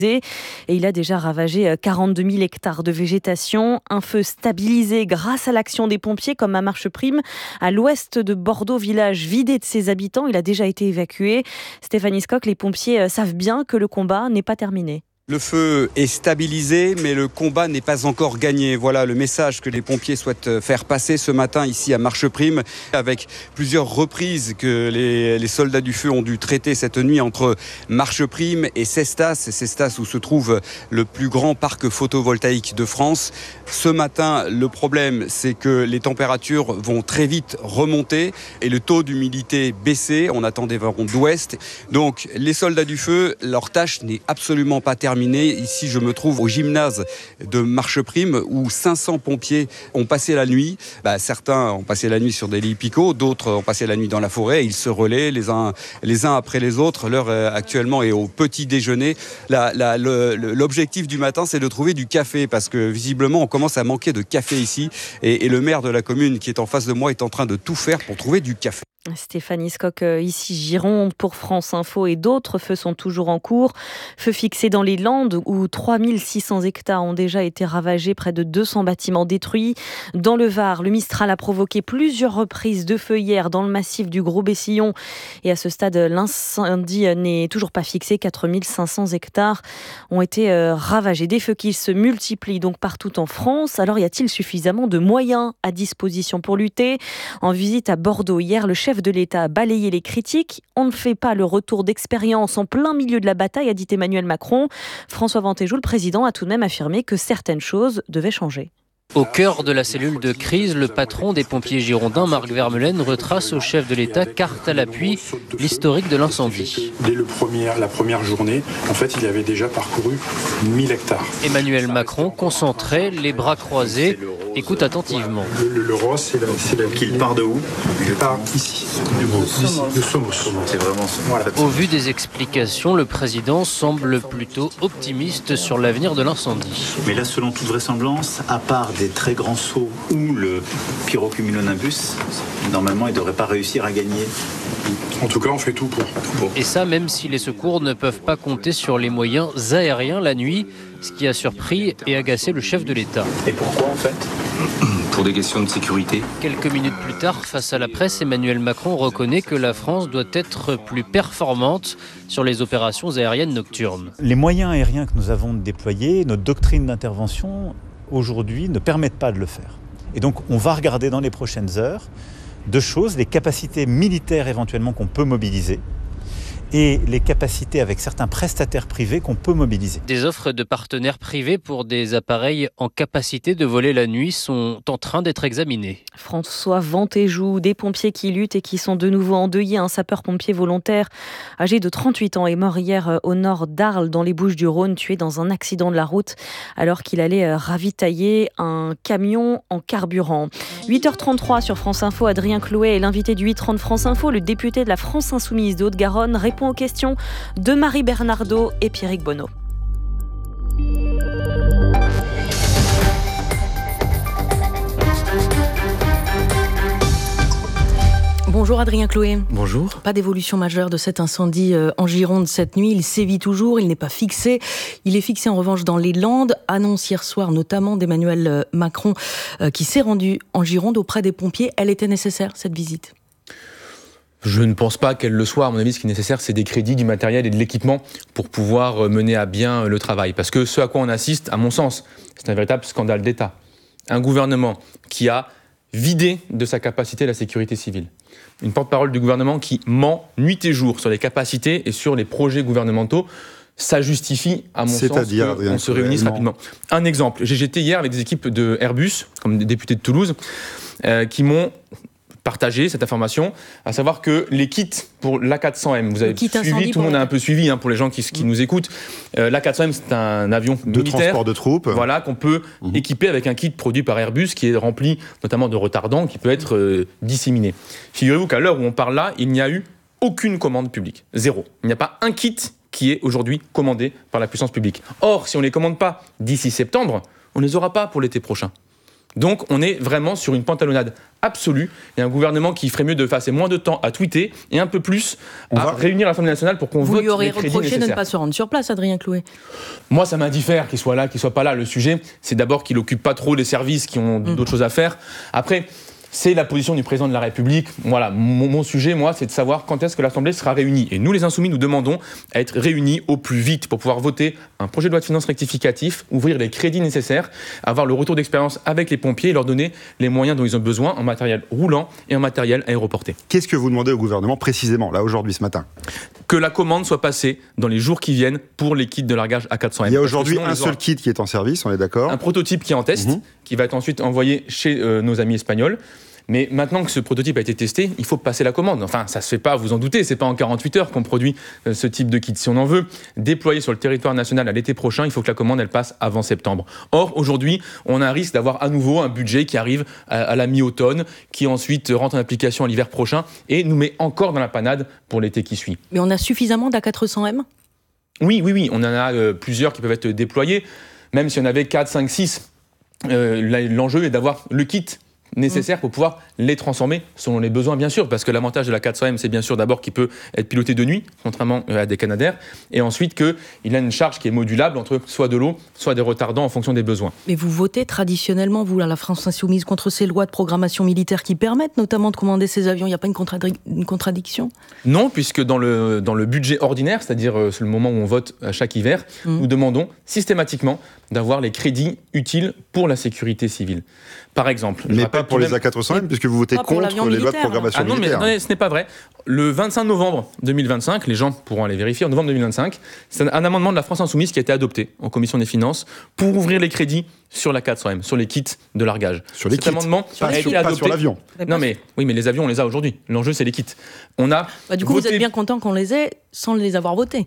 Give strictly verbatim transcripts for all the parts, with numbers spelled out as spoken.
et il a déjà ravagé quarante-deux mille hectares de végétation. Un feu stabilisé grâce à l'action des pompiers comme à Marcheprime. À l'ouest de Bordeaux, village vidé de ses habitants, il a déjà été évacué. Stéphanie Scocq, les pompiers savent bien que le combat n'est pas terminé. Le feu est stabilisé, mais le combat n'est pas encore gagné. Voilà le message que les pompiers souhaitent faire passer ce matin ici à Marcheprime, avec plusieurs reprises que les, les soldats du feu ont dû traiter cette nuit entre Marcheprime et Cestas. C'est Cestas où se trouve le plus grand parc photovoltaïque de France. Ce matin, le problème, c'est que les températures vont très vite remonter et le taux d'humidité baisser. On attend des vents d'ouest. Donc, les soldats du feu, leur tâche n'est absolument pas terminée. Ici, je me trouve au gymnase de Marcheprime où cinq cents pompiers ont passé la nuit. Bah, certains ont passé la nuit sur des lits picots, d'autres ont passé la nuit dans la forêt. Ils se relaient les uns, les uns après les autres. L'heure euh, actuellement est au petit déjeuner. La, la, le, l'objectif du matin, c'est de trouver du café parce que visiblement, on commence à manquer de café ici. Et, et le maire de la commune qui est en face de moi est en train de tout faire pour trouver du café. Stéphanie Scocq, ici Gironde pour France Info, et d'autres feux sont toujours en cours. Feux fixés dans les Landes où trois mille six cents hectares ont déjà été ravagés, près de deux cents bâtiments détruits. Dans le Var, le Mistral a provoqué plusieurs reprises de feux hier dans le massif du Gros-Bessillon. Et à ce stade, l'incendie n'est toujours pas fixé. quatre mille cinq cents hectares ont été ravagés. Des feux qui se multiplient donc partout en France. Alors y a-t-il suffisamment de moyens à disposition pour lutter ? En visite à Bordeaux hier, le chef Le chef de l'État a balayé les critiques. On ne fait pas le retour d'expérience en plein milieu de la bataille, a dit Emmanuel Macron. François Vantéjou, le président, a tout de même affirmé que certaines choses devaient changer. Au cœur de la cellule de crise, le patron des pompiers girondins, Marc Vermeulen, retrace au chef de l'État, carte à l'appui, l'historique de l'incendie. Dès le premier, la première journée, en fait, il avait déjà parcouru mille hectares. Emmanuel Macron, concentré, les bras croisés, écoute attentivement. Le, le, le Ross, c'est la, c'est la qu'il part de où? Il part ici, du Somos. De Somos. C'est vraiment voilà. Au vu des explications, le président semble plutôt optimiste sur l'avenir de l'incendie. Mais là, selon toute vraisemblance, à part des très grands sauts ou le pyrocumulonimbus, normalement, il ne devrait pas réussir à gagner. En tout cas, on fait tout pour. pour. Et ça, même si les secours ne peuvent pas compter sur les moyens aériens la nuit, ce qui a surpris et agacé le chef de l'État. Et pourquoi, en fait ? Pour des questions de sécurité. Quelques minutes plus tard, face à la presse, Emmanuel Macron reconnaît que la France doit être plus performante sur les opérations aériennes nocturnes. Les moyens aériens que nous avons déployés, notre doctrine d'intervention, aujourd'hui, ne permettent pas de le faire. Et donc, on va regarder dans les prochaines heures deux choses, les capacités militaires éventuellement qu'on peut mobiliser et les capacités avec certains prestataires privés qu'on peut mobiliser. Des offres de partenaires privés pour des appareils en capacité de voler la nuit sont en train d'être examinées. François Vantéjou, des pompiers qui luttent et qui sont de nouveau endeuillés. Un sapeur-pompier volontaire âgé de trente-huit ans est mort hier au nord d'Arles, dans les Bouches-du-Rhône, tué dans un accident de la route alors qu'il allait ravitailler un camion en carburant. huit heures trente-trois sur France Info, Adrien Clouet est l'invité du huit trente France Info. Le député de la France Insoumise de Haute-Garonne répond aux questions de Marie Bernardo et Pierrick Bonneau. Bonjour Adrien Clouet. Bonjour. Pas d'évolution majeure de cet incendie en Gironde cette nuit. Il sévit toujours, il n'est pas fixé. Il est fixé en revanche dans les Landes. Annonce hier soir notamment d'Emmanuel Macron qui s'est rendu en Gironde auprès des pompiers. Elle était nécessaire, cette visite ? Je ne pense pas qu'elle le soit. À mon avis, ce qui est nécessaire, c'est des crédits, du matériel et de l'équipement pour pouvoir mener à bien le travail. Parce que ce à quoi on assiste, à mon sens, c'est un véritable scandale d'État. Un gouvernement qui a vidé de sa capacité la sécurité civile. Une porte-parole du gouvernement qui ment nuit et jour sur les capacités et sur les projets gouvernementaux. Ça justifie, à mon C'est-à-dire, sens, qu'on se réunisse rapidement. Un exemple, j'ai été hier avec des équipes de Airbus, comme des députés de Toulouse, euh, qui m'ont partager cette information, à savoir que les kits pour l'A quatre cents M, vous avez suivi, tout le monde a un peu suivi, hein, pour les gens qui, qui mmh. nous écoutent. Euh, L'A quatre cents M, c'est un avion de militaire, transport de troupes, voilà, qu'on peut mmh. équiper avec un kit produit par Airbus qui est rempli notamment de retardants qui peut être euh, disséminé. Figurez-vous qu'à l'heure où on parle là, il n'y a eu aucune commande publique, zéro. Il n'y a pas un kit qui est aujourd'hui commandé par la puissance publique. Or, si on ne les commande pas d'ici septembre, on ne les aura pas pour l'été prochain. Donc on est vraiment sur une pantalonnade absolue. Il y a un gouvernement qui ferait mieux de passer moins de temps à tweeter et un peu plus On à va... réunir l'Assemblée nationale pour qu'on Vous vote lui auriez les crédits reproché nécessaires. de ne pas se rendre sur place, Adrien Clouet. Moi, ça m'indiffère qu'il soit là, qu'il soit pas là. Le sujet, c'est d'abord qu'il occupe pas trop les services qui ont mmh. d'autres choses à faire. Après, c'est la position du président de la République. Voilà, mon, mon sujet, moi, c'est de savoir quand est-ce que l'Assemblée sera réunie. Et nous, les Insoumis, nous demandons à être réunis au plus vite pour pouvoir voter un projet de loi de finances rectificatif, ouvrir les crédits nécessaires, avoir le retour d'expérience avec les pompiers et leur donner les moyens dont ils ont besoin en matériel roulant et en matériel aéroporté. Qu'est-ce que vous demandez au gouvernement précisément, là, aujourd'hui, ce matin ? Que la commande soit passée dans les jours qui viennent pour les kits de largage A quatre cents M. Il y a aujourd'hui un seul kit qui est en service, on est d'accord ? Un prototype qui est en test, mmh. qui va être ensuite envoyé chez euh, nos amis espagnols. Mais maintenant que ce prototype a été testé, il faut passer la commande. Enfin, ça se fait pas, vous en doutez, c'est pas en quarante-huit heures qu'on produit euh, ce type de kit. Si on en veut déployer sur le territoire national à l'été prochain, il faut que la commande elle passe avant septembre. Or, aujourd'hui, on a un risque d'avoir à nouveau un budget qui arrive à, à la mi-automne, qui ensuite rentre en application à l'hiver prochain et nous met encore dans la panade pour l'été qui suit. Mais on a suffisamment d'A quatre cents M ? Oui, oui, oui, on en a euh, plusieurs qui peuvent être déployés. Même si on avait quatre, cinq, six, euh, l'enjeu est d'avoir le kit nécessaires pour pouvoir les transformer selon les besoins, bien sûr, parce que l'avantage de la quatre cents M, c'est bien sûr d'abord qu'il peut être piloté de nuit, contrairement à des Canadair, et ensuite qu'il a une charge qui est modulable entre soit de l'eau, soit des retardants en fonction des besoins. Mais vous votez traditionnellement, vous, à la France Insoumise, contre ces lois de programmation militaire qui permettent notamment de commander ces avions. Il n'y a pas une, contradic- une contradiction ? Non, puisque dans le, dans le budget ordinaire, c'est-à-dire euh, c'est le moment où on vote à chaque hiver, mmh. nous demandons systématiquement d'avoir les crédits utiles pour la sécurité civile. Par exemple... Mais pas pour les même... A quatre cents M, puisque vous votez contre les lois de programmation ah non, militaire. Mais, non, mais ce n'est pas vrai. Le vingt-cinq novembre deux mille vingt-cinq, les gens pourront aller vérifier, en novembre deux mille vingt-cinq, c'est un amendement de la France Insoumise qui a été adopté en commission des finances pour ouvrir les crédits sur la quatre cents M, sur les kits de largage. Sur les Cet kits, amendement pas, a sur, été pas adopté... sur l'avion. Non mais, oui, mais les avions, on les a aujourd'hui. L'enjeu, c'est les kits. On a bah, du coup, voté... vous êtes bien content qu'on les ait sans les avoir votés.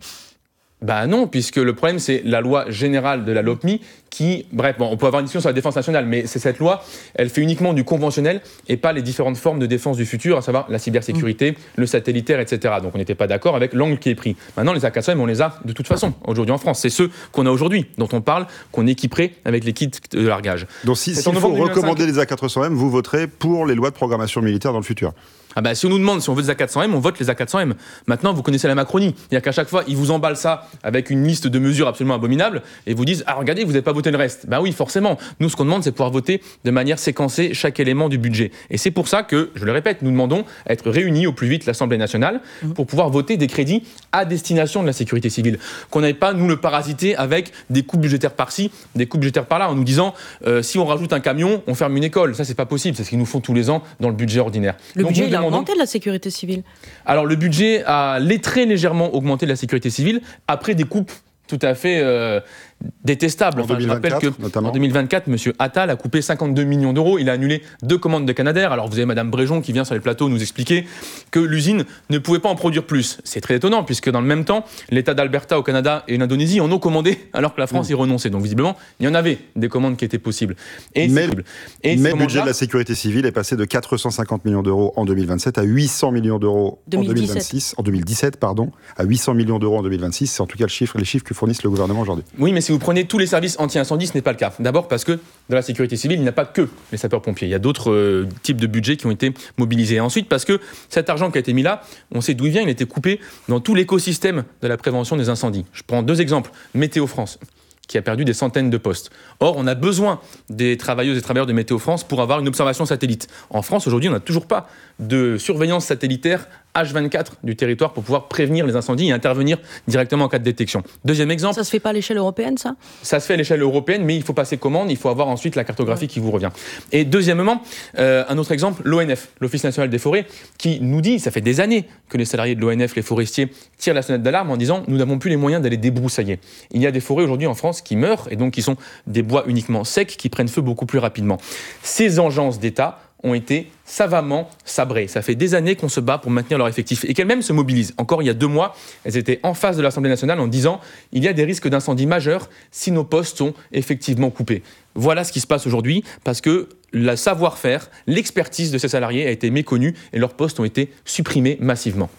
Bah non, puisque le problème, c'est la loi générale de la LOPMI qui... Bref, bon, on peut avoir une discussion sur la défense nationale, mais c'est cette loi, elle fait uniquement du conventionnel et pas les différentes formes de défense du futur, à savoir la cybersécurité, mmh. le satellitaire, et cetera. Donc on n'était pas d'accord avec l'angle qui est pris. Maintenant, les A quatre cents M, on les a de toute façon, aujourd'hui en France. C'est ceux qu'on a aujourd'hui, dont on parle, qu'on équiperait avec les kits de largage. Donc si, s'il faut recommander les A quatre cents M, vous voterez pour les lois de programmation militaire dans le futur ? Ah bah, si on nous demande si on veut des A quatre cents M, on vote les A quatre cents M. Maintenant, vous connaissez la Macronie. Il y a qu'à chaque fois, ils vous emballent ça avec une liste de mesures absolument abominables et vous disent « Ah, regardez, vous n'avez pas voté le reste. » Bah oui, forcément. Nous, ce qu'on demande, c'est pouvoir voter de manière séquencée chaque élément du budget. Et c'est pour ça que, je le répète, nous demandons à être réunis au plus vite l'Assemblée nationale pour pouvoir voter des crédits à destination de la sécurité civile. Qu'on n'aille pas, nous, le parasiter avec des coupes budgétaires par-ci, des coupes budgétaires par-là, en nous disant euh, « Si on rajoute un camion, on ferme une école. » Ça, c'est pas possible. C'est ce qu'ils nous font tous les ans dans le budget ordinaire. Le Donc, budget, il a augmenté de la sécurité civile. Alors le budget a très légèrement augmenté de la sécurité civile après des coupes tout à fait euh, détestable. En enfin, deux mille vingt-quatre, je rappelle que notamment. En deux mille vingt-quatre, M. Attal a coupé cinquante-deux millions d'euros. Il a annulé deux commandes de Canadair. Alors vous avez Mme Bréjon qui vient sur les plateaux nous expliquer que l'usine ne pouvait pas en produire plus. C'est très étonnant puisque dans le même temps, l'État d'Alberta au Canada et l'Indonésie en ont commandé alors que la France mmh. y renonçait. Donc visiblement, il y en avait des commandes qui étaient possibles. Et mais et mais le budget de la sécurité civile est passé de quatre cent cinquante millions d'euros en deux mille vingt-sept à huit cents millions d'euros en deux mille vingt-six, en deux mille dix-sept, pardon, à huit cents millions d'euros en deux mille vingt-six. C'est en tout cas le chiffre, les chiffres que fournissent le gouvernement aujourd'hui. Oui, mais si vous prenez tous les services anti-incendie, ce n'est pas le cas. D'abord parce que dans la sécurité civile, il n'y a pas que les sapeurs-pompiers. Il y a d'autres euh, types de budgets qui ont été mobilisés. Et ensuite, parce que cet argent qui a été mis là, on sait d'où il vient, il a été coupé dans tout l'écosystème de la prévention des incendies. Je prends deux exemples. Météo France, qui a perdu des centaines de postes. Or, on a besoin des travailleuses et travailleurs de Météo France pour avoir une observation satellite. En France, aujourd'hui, on n'a toujours pas de surveillance satellitaire H vingt-quatre du territoire pour pouvoir prévenir les incendies et intervenir directement en cas de détection. Deuxième exemple... Ça se fait pas à l'échelle européenne, ça ? Ça se fait à l'échelle européenne, mais il faut passer commande, il faut avoir ensuite la cartographie ouais. qui vous revient. Et deuxièmement, euh, un autre exemple, l'O N F, l'Office national des forêts, qui nous dit, ça fait des années que les salariés de l'O N F, les forestiers, tirent la sonnette d'alarme en disant « nous n'avons plus les moyens d'aller débroussailler ». Il y a des forêts aujourd'hui en France qui meurent, et donc qui sont des bois uniquement secs, qui prennent feu beaucoup plus rapidement. Ces agences d'État ont été savamment sabrées. Ça fait des années qu'on se bat pour maintenir leur effectif et qu'elles-mêmes se mobilisent. Encore il y a deux mois, elles étaient en face de l'Assemblée nationale en disant « il y a des risques d'incendie majeurs si nos postes sont effectivement coupés ». Voilà ce qui se passe aujourd'hui parce que le savoir-faire, l'expertise de ces salariés a été méconnue et leurs postes ont été supprimés massivement.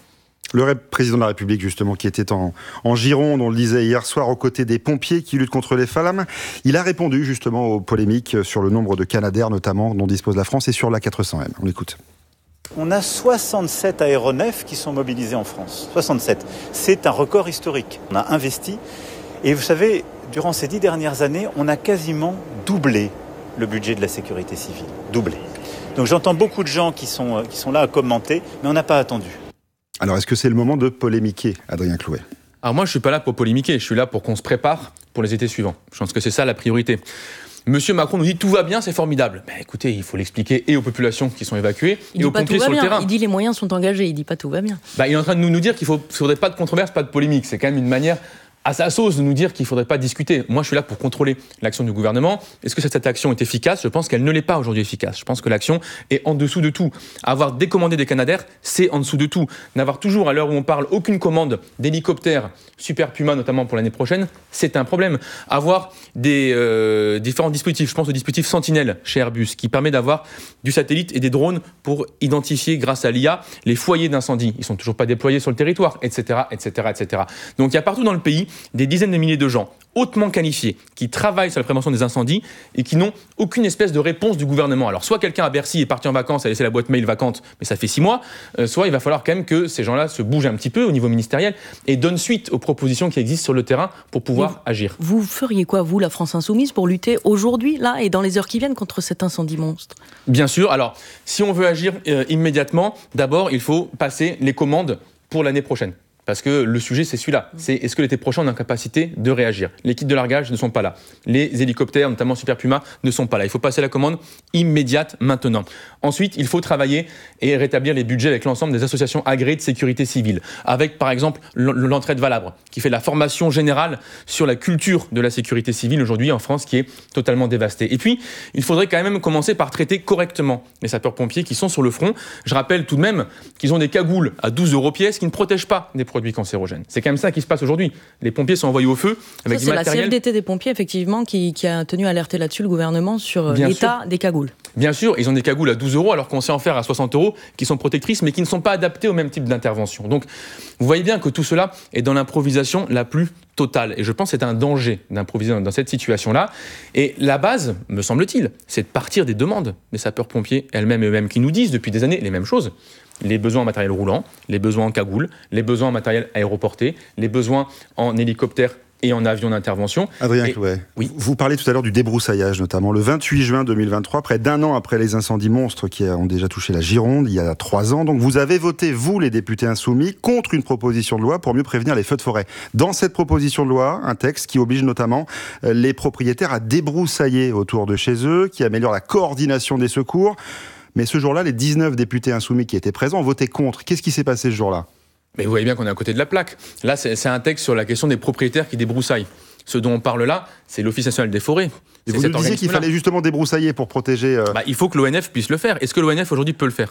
Le président de la République, justement, qui était en, en Gironde, on le disait hier soir, aux côtés des pompiers qui luttent contre les flammes, il a répondu justement aux polémiques sur le nombre de Canadair, notamment, dont dispose la France, et sur l'A quatre cents M. On l'écoute. On a soixante-sept aéronefs qui sont mobilisés en France. soixante-sept. C'est un record historique. On a investi. Et vous savez, durant ces dix dernières années, on a quasiment doublé le budget de la sécurité civile. Doublé. Donc j'entends beaucoup de gens qui sont, qui sont là à commenter, mais on n'a pas attendu. Alors, est-ce que c'est le moment de polémiquer, Adrien Clouet ? Alors moi, je ne suis pas là pour polémiquer, je suis là pour qu'on se prépare pour les étés suivants. Je pense que c'est ça la priorité. Monsieur Macron nous dit tout va bien, c'est formidable. Ben, écoutez, il faut l'expliquer et aux populations qui sont évacuées il et aux pompiers sur bien. le terrain. Il dit les moyens sont engagés, il dit pas tout va bien. Ben, il est en train de nous, nous dire qu'il ne faudrait pas de controverse, pas de polémique. C'est quand même une manière à sa sauce de nous dire qu'il ne faudrait pas discuter. Moi, je suis là pour contrôler l'action du gouvernement. Est-ce que cette action est efficace ? Je pense qu'elle ne l'est pas aujourd'hui efficace. Je pense que l'action est en dessous de tout. Avoir décommandé des Canadair, c'est en dessous de tout. N'avoir toujours, à l'heure où on parle, aucune commande d'hélicoptères Super Puma, notamment pour l'année prochaine, c'est un problème. Avoir des euh, différents dispositifs, je pense au dispositif Sentinelle chez Airbus, qui permet d'avoir du satellite et des drones pour identifier, grâce à l'I A, les foyers d'incendie. Ils ne sont toujours pas déployés sur le territoire, et cetera, et cetera, et cetera. Donc il y a partout dans le pays des dizaines de milliers de gens hautement qualifiés qui travaillent sur la prévention des incendies et qui n'ont aucune espèce de réponse du gouvernement. Alors soit quelqu'un à Bercy est parti en vacances, a laissé la boîte mail vacante, mais ça fait six mois, euh, soit il va falloir quand même que ces gens-là se bougent un petit peu au niveau ministériel et donnent suite aux propositions qui existent sur le terrain pour pouvoir vous, agir. Vous feriez quoi, vous, la France Insoumise, pour lutter aujourd'hui, là, et dans les heures qui viennent contre cet incendie monstre ? Bien sûr. Alors, si on veut agir euh, immédiatement, d'abord, il faut passer les commandes pour l'année prochaine. Parce que le sujet, c'est celui-là. C'est est-ce que l'été prochain, on a la capacité de réagir ? Les kits de largage ne sont pas là. Les hélicoptères, notamment Super Puma, ne sont pas là. Il faut passer la commande immédiate maintenant. Ensuite, il faut travailler et rétablir les budgets avec l'ensemble des associations agréées de sécurité civile. Avec, par exemple, l'Entraide Valabre, qui fait la formation générale sur la culture de la sécurité civile aujourd'hui en France, qui est totalement dévastée. Et puis, il faudrait quand même commencer par traiter correctement les sapeurs-pompiers qui sont sur le front. Je rappelle tout de même qu'ils ont des cagoules à douze euros pièce qui ne protègent pas des produits cancérogènes. C'est quand même ça qui se passe aujourd'hui. Les pompiers sont envoyés au feu avec ça, du matériel. C'est la C F D T des pompiers, effectivement, qui, qui a tenu à alerter là-dessus le gouvernement sur Bien l'état sûr. des cagoules. Bien sûr, ils ont des cagoules à douze euros alors qu'on sait en faire à soixante euros qui sont protectrices mais qui ne sont pas adaptées au même type d'intervention. Donc, vous voyez bien que tout cela est dans l'improvisation la plus totale. Et je pense que c'est un danger d'improviser dans cette situation-là. Et la base, me semble-t-il, c'est de partir des demandes des sapeurs-pompiers elles-mêmes et eux-mêmes qui nous disent depuis des années les mêmes choses. Les besoins en matériel roulant, les besoins en cagoule, les besoins en matériel aéroporté, les besoins en hélicoptère et en avion d'intervention. Adrien et... Clouet, oui. vous parlez tout à l'heure du débroussaillage notamment. Le vingt-huit juin deux mille vingt-trois, près d'un an après les incendies monstres qui ont déjà touché la Gironde, il y a trois ans, donc vous avez voté, vous les députés insoumis, contre une proposition de loi pour mieux prévenir les feux de forêt. Dans cette proposition de loi, un texte qui oblige notamment les propriétaires à débroussailler autour de chez eux, qui améliore la coordination des secours. Mais ce jour-là, les dix-neuf députés insoumis qui étaient présents ont voté contre. Qu'est-ce qui s'est passé ce jour-là ? Mais vous voyez bien qu'on est à côté de la plaque. Là, c'est, c'est un texte sur la question des propriétaires qui débroussaillent. Ce dont on parle là, c'est l'Office national des forêts. Et vous nous disiez qu'il fallait justement débroussailler pour protéger... Euh... Bah, il faut que l'O N F puisse le faire. Est-ce que l'O N F aujourd'hui peut le faire ?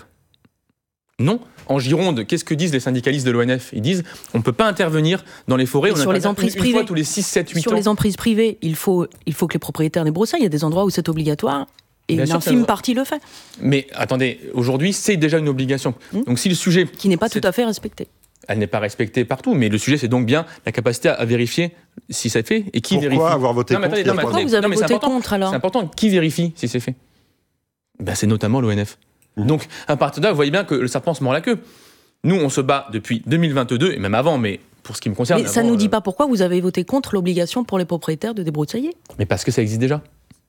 Non. En Gironde, qu'est-ce que disent les syndicalistes de l'O N F ? Ils disent on ne peut pas intervenir dans les forêts. On sur les emprises une, privées. Une fois tous les six, sept, huit sur ans. Sur les emprises privées, il faut, il faut que les propriétaires débroussaillent. Il y a des endroits où c'est obligatoire. Et Bien une infime sûr, partie le fait. Mais attendez, aujourd'hui, c'est déjà une obligation. Mmh. Donc si le sujet... Qui n'est pas tout à fait respecté. Elle n'est pas respectée partout, mais le sujet, c'est donc bien la capacité à vérifier si c'est fait et qui Pourquoi vérifie. Pourquoi avoir voté non, contre attendez, non, Pourquoi attendez, vous avez non, voté c'est contre alors ? C'est important. Qui vérifie si c'est fait ? Ben, c'est notamment l'O N F. Mmh. Donc, à partir de là, vous voyez bien que le serpent se mord la queue. Nous, on se bat depuis deux mille vingt-deux, et même avant, mais pour ce qui me concerne... Mais ça ne nous dit pas pourquoi vous avez voté contre l'obligation pour les propriétaires de débroussailler ? Mais parce que ça existe déjà.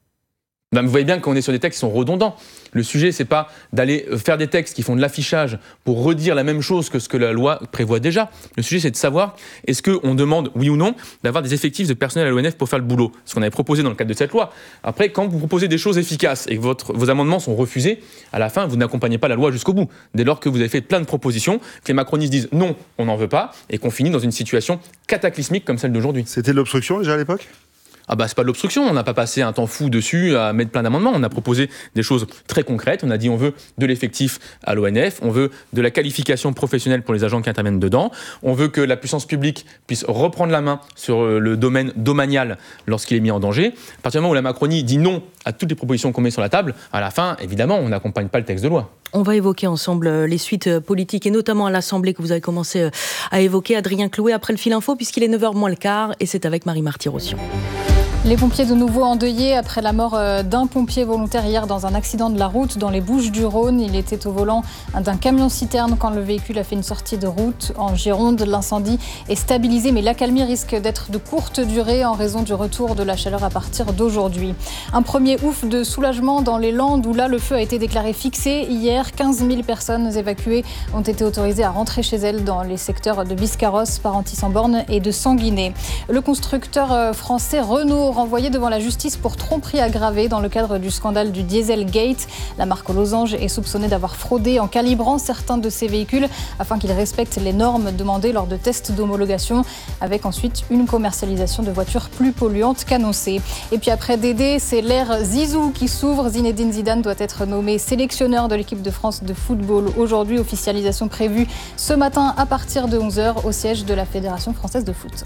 Ben, vous voyez bien qu'on est sur des textes qui sont redondants. Le sujet, c'est pas d'aller faire des textes qui font de l'affichage pour redire la même chose que ce que la loi prévoit déjà. Le sujet, c'est de savoir est-ce qu'on demande, oui ou non, d'avoir des effectifs de personnel à l'O N F pour faire le boulot. Ce qu'on avait proposé dans le cadre de cette loi. Après, quand vous proposez des choses efficaces et que votre, vos amendements sont refusés, à la fin, vous n'accompagnez pas la loi jusqu'au bout. Dès lors que vous avez fait plein de propositions, que les macronistes disent non, on n'en veut pas, et qu'on finit dans une situation cataclysmique comme celle d'aujourd'hui. C'était de l'obstruction déjà à l'époque ? Ah bah c'est pas de l'obstruction, on n'a pas passé un temps fou dessus à mettre plein d'amendements, on a proposé des choses très concrètes, on a dit on veut de l'effectif à l'O N F, on veut de la qualification professionnelle pour les agents qui interviennent dedans, on veut que la puissance publique puisse reprendre la main sur le domaine domanial lorsqu'il est mis en danger. À partir du moment où la Macronie dit non à toutes les propositions qu'on met sur la table, à la fin, évidemment, on n'accompagne pas le texte de loi. On va évoquer ensemble les suites politiques et notamment à l'Assemblée que vous avez commencé à évoquer. Adrien Clouet après le fil info puisqu'il est neuf heures moins le quart et c'est avec Marie Marty-Rossian. Les pompiers de nouveau endeuillés après la mort d'un pompier volontaire hier dans un accident de la route dans les Bouches-du-Rhône. Il était au volant d'un camion-citerne quand le véhicule a fait une sortie de route en Gironde. L'incendie est stabilisé mais l'accalmie risque d'être de courte durée en raison du retour de la chaleur à partir d'aujourd'hui. Un premier ouf de soulagement dans les Landes où là le feu a été déclaré fixé. Hier, quinze mille personnes évacuées ont été autorisées à rentrer chez elles dans les secteurs de Biscarrosse, Parentis-en-Born et de Sanguinet. Le constructeur français Renault renvoyé devant la justice pour tromperie aggravée dans le cadre du scandale du Dieselgate. La marque aux losanges est soupçonnée d'avoir fraudé en calibrant certains de ses véhicules afin qu'ils respectent les normes demandées lors de tests d'homologation, avec ensuite une commercialisation de voitures plus polluantes qu'annoncée. Et puis après Dédé, c'est l'ère Zizou qui s'ouvre. Zinedine Zidane doit être nommé sélectionneur de l'équipe de France de football. Aujourd'hui, officialisation prévue ce matin à partir de onze heures au siège de la Fédération française de foot.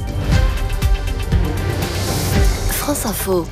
France Info.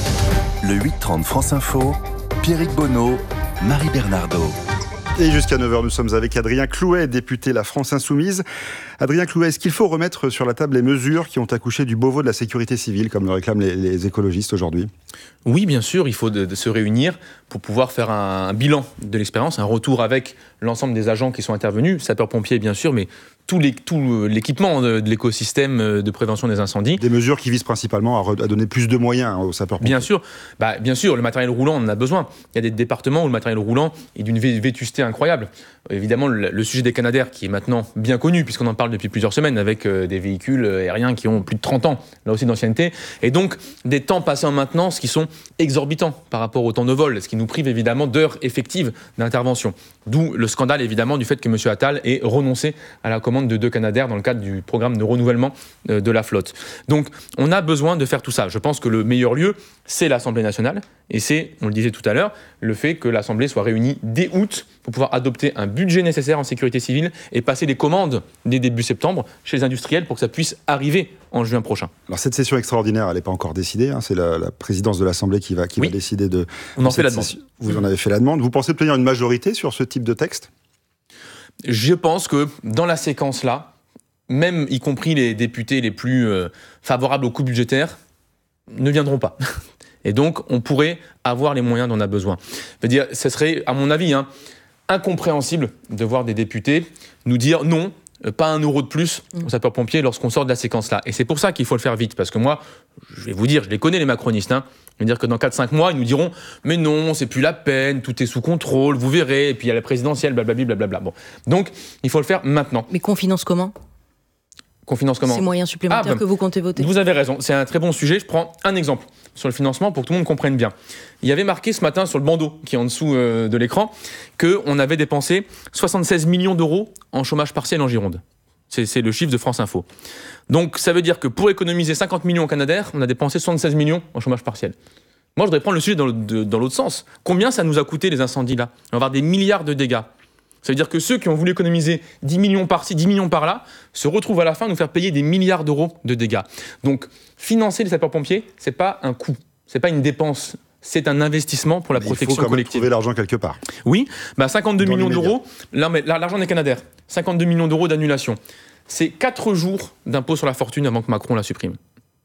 Le huit trente France Info, Pierrick Bonneau, Marie Bernardo. Et jusqu'à neuf heures, nous sommes avec Adrien Clouet, député La France Insoumise. Adrien Clouet, est-ce qu'il faut remettre sur la table les mesures qui ont accouché du beau veau de la sécurité civile, comme le réclament les, les écologistes aujourd'hui ? Oui, bien sûr, il faut de, de se réunir pour pouvoir faire un, un bilan de l'expérience, un retour avec l'ensemble des agents qui sont intervenus, sapeurs-pompiers bien sûr, mais tout, les, tout l'équipement de, de l'écosystème de prévention des incendies. Des mesures qui visent principalement à, re, à donner plus de moyens aux sapeurs-pompiers. Bien sûr, bah, bien sûr, le matériel roulant, on en a besoin. Il y a des départements où le matériel roulant est d'une vétusté incroyable. Évidemment, le, le sujet des Canadair, qui est maintenant bien connu, puisqu'on en parle depuis plusieurs semaines, avec euh, des véhicules aériens qui ont plus de trente ans, là aussi d'ancienneté, et donc des temps passés en maintenance qui sont exorbitants par rapport au temps de vol, ce qui nous prive évidemment d'heures effectives d'intervention. D'où le scandale évidemment du fait que M. Attal ait renoncé à la commande de deux Canadair dans le cadre du programme de renouvellement de la flotte. Donc on a besoin de faire tout ça. Je pense que le meilleur lieu, c'est l'Assemblée nationale, et c'est, on le disait tout à l'heure, le fait que l'Assemblée soit réunie dès août pour pouvoir adopter un budget nécessaire en sécurité civile et passer les commandes dès début septembre chez les industriels pour que ça puisse arriver en juin prochain. Alors cette session extraordinaire, elle n'est pas encore décidée, hein, c'est la, la présidence de l'Assemblée qui va, qui oui. va décider de... On en fait la demande. Session. Vous en avez fait la demande. Vous pensez obtenir une majorité sur ce type de texte ? Je pense que dans la séquence-là, même y compris les députés les plus euh, favorables au coût budgétaire, ne viendront pas. Et donc, on pourrait avoir les moyens dont on a besoin. Je veux dire, ce serait, à mon avis, hein, incompréhensible de voir des députés nous dire non, pas un euro de plus aux sapeurs-pompiers lorsqu'on sort de la séquence-là. Et c'est pour ça qu'il faut le faire vite, parce que moi, je vais vous dire, je les connais les macronistes, hein. Je veux dire que dans quatre cinq mois, ils nous diront « Mais non, c'est plus la peine, tout est sous contrôle, vous verrez, et puis il y a la présidentielle, blablabla, blablabla. » Bon. Donc, il faut le faire maintenant. Mais qu'on finance comment ? Qu'on finance comment ? Ces moyens supplémentaires ah, ben, que vous comptez voter. Vous avez raison, c'est un très bon sujet. Je prends un exemple sur le financement pour que tout le monde comprenne bien. Il y avait marqué ce matin sur le bandeau qui est en dessous euh, de l'écran qu'on avait dépensé soixante-seize millions d'euros en chômage partiel en Gironde. C'est, c'est le chiffre de France Info. Donc ça veut dire que pour économiser cinquante millions au Canadair, on a dépensé soixante-seize millions en chômage partiel. Moi, je voudrais prendre le sujet dans, le, de, dans l'autre sens. Combien ça nous a coûté les incendies là ? On va avoir des milliards de dégâts. Ça veut dire que ceux qui ont voulu économiser dix millions par-ci, dix millions par-là, se retrouvent à la fin à nous faire payer des milliards d'euros de dégâts. Donc, financer les sapeurs-pompiers, c'est pas un coût, c'est pas une dépense, c'est un investissement pour la mais protection collective. Il faut quand même trouver l'argent quelque part. Oui, bah cinquante-deux millions d'euros, là, mais l'argent des Canadair, cinquante-deux millions d'euros d'annulation. C'est quatre jours d'impôt sur la fortune avant que Macron la supprime.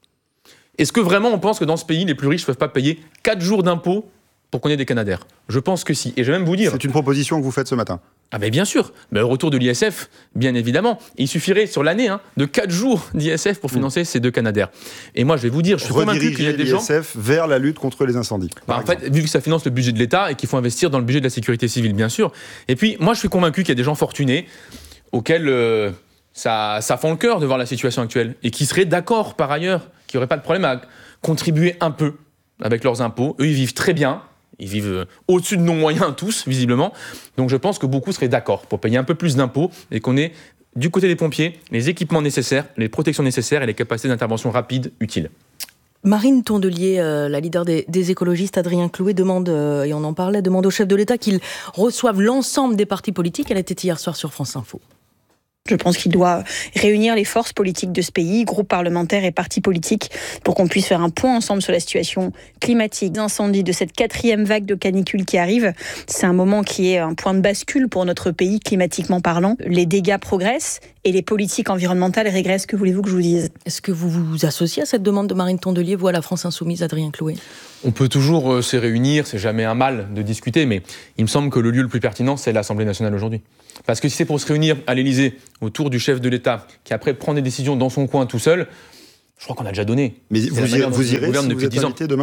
Est-ce que vraiment on pense que dans ce pays, les plus riches ne peuvent pas payer quatre jours d'impôt pour qu'on ait des Canadair ? Je pense que si. Et je vais même vous dire... C'est une proposition que vous faites ce matin ? Ah ben bien sûr, ben, le retour de l'I S F, bien évidemment. Il suffirait sur l'année hein, de quatre jours d'I S F pour financer mmh. ces deux Canadair. Et moi je vais vous dire, je suis convaincu qu'il y a des gens... l'I S F vers la lutte contre les incendies. Bah, en fait, vu que ça finance le budget de l'État et qu'il faut investir dans le budget de la sécurité civile, bien sûr. Et puis moi je suis convaincu qu'il y a des gens fortunés auxquels euh, ça, ça fend le cœur de voir la situation actuelle et qui seraient d'accord par ailleurs, qui n'auraient pas de problème à contribuer un peu avec leurs impôts. Eux ils vivent très bien. Ils vivent au-dessus de nos moyens tous, visiblement. Donc je pense que beaucoup seraient d'accord pour payer un peu plus d'impôts et qu'on ait, du côté des pompiers, les équipements nécessaires, les protections nécessaires et les capacités d'intervention rapides utiles. Marine Tondelier, euh, la leader des, des écologistes, Adrien Clouet, demande, euh, et on en parlait, demande au chef de l'État qu'il reçoive l'ensemble des partis politiques. Elle était hier soir sur France Info. Je pense qu'il doit réunir les forces politiques de ce pays, groupes parlementaires et partis politiques, pour qu'on puisse faire un point ensemble sur la situation climatique, d'incendie, de cette quatrième vague de canicule qui arrive. C'est un moment qui est un point de bascule pour notre pays, climatiquement parlant. Les dégâts progressent et les politiques environnementales régressent. Que voulez-vous que je vous dise ? Est-ce que vous vous associez à cette demande de Marine Tondelier, vous à la France Insoumise, Adrien Clouet ? On peut toujours euh, se réunir, c'est jamais un mal de discuter, mais il me semble que le lieu le plus pertinent, c'est l'Assemblée nationale aujourd'hui. Parce que si c'est pour se réunir à l'Élysée, autour du chef de l'État, qui après prend des décisions dans son coin tout seul, je crois qu'on a déjà donné. Mais vous, y, vous irez si vous êtes invité demain ?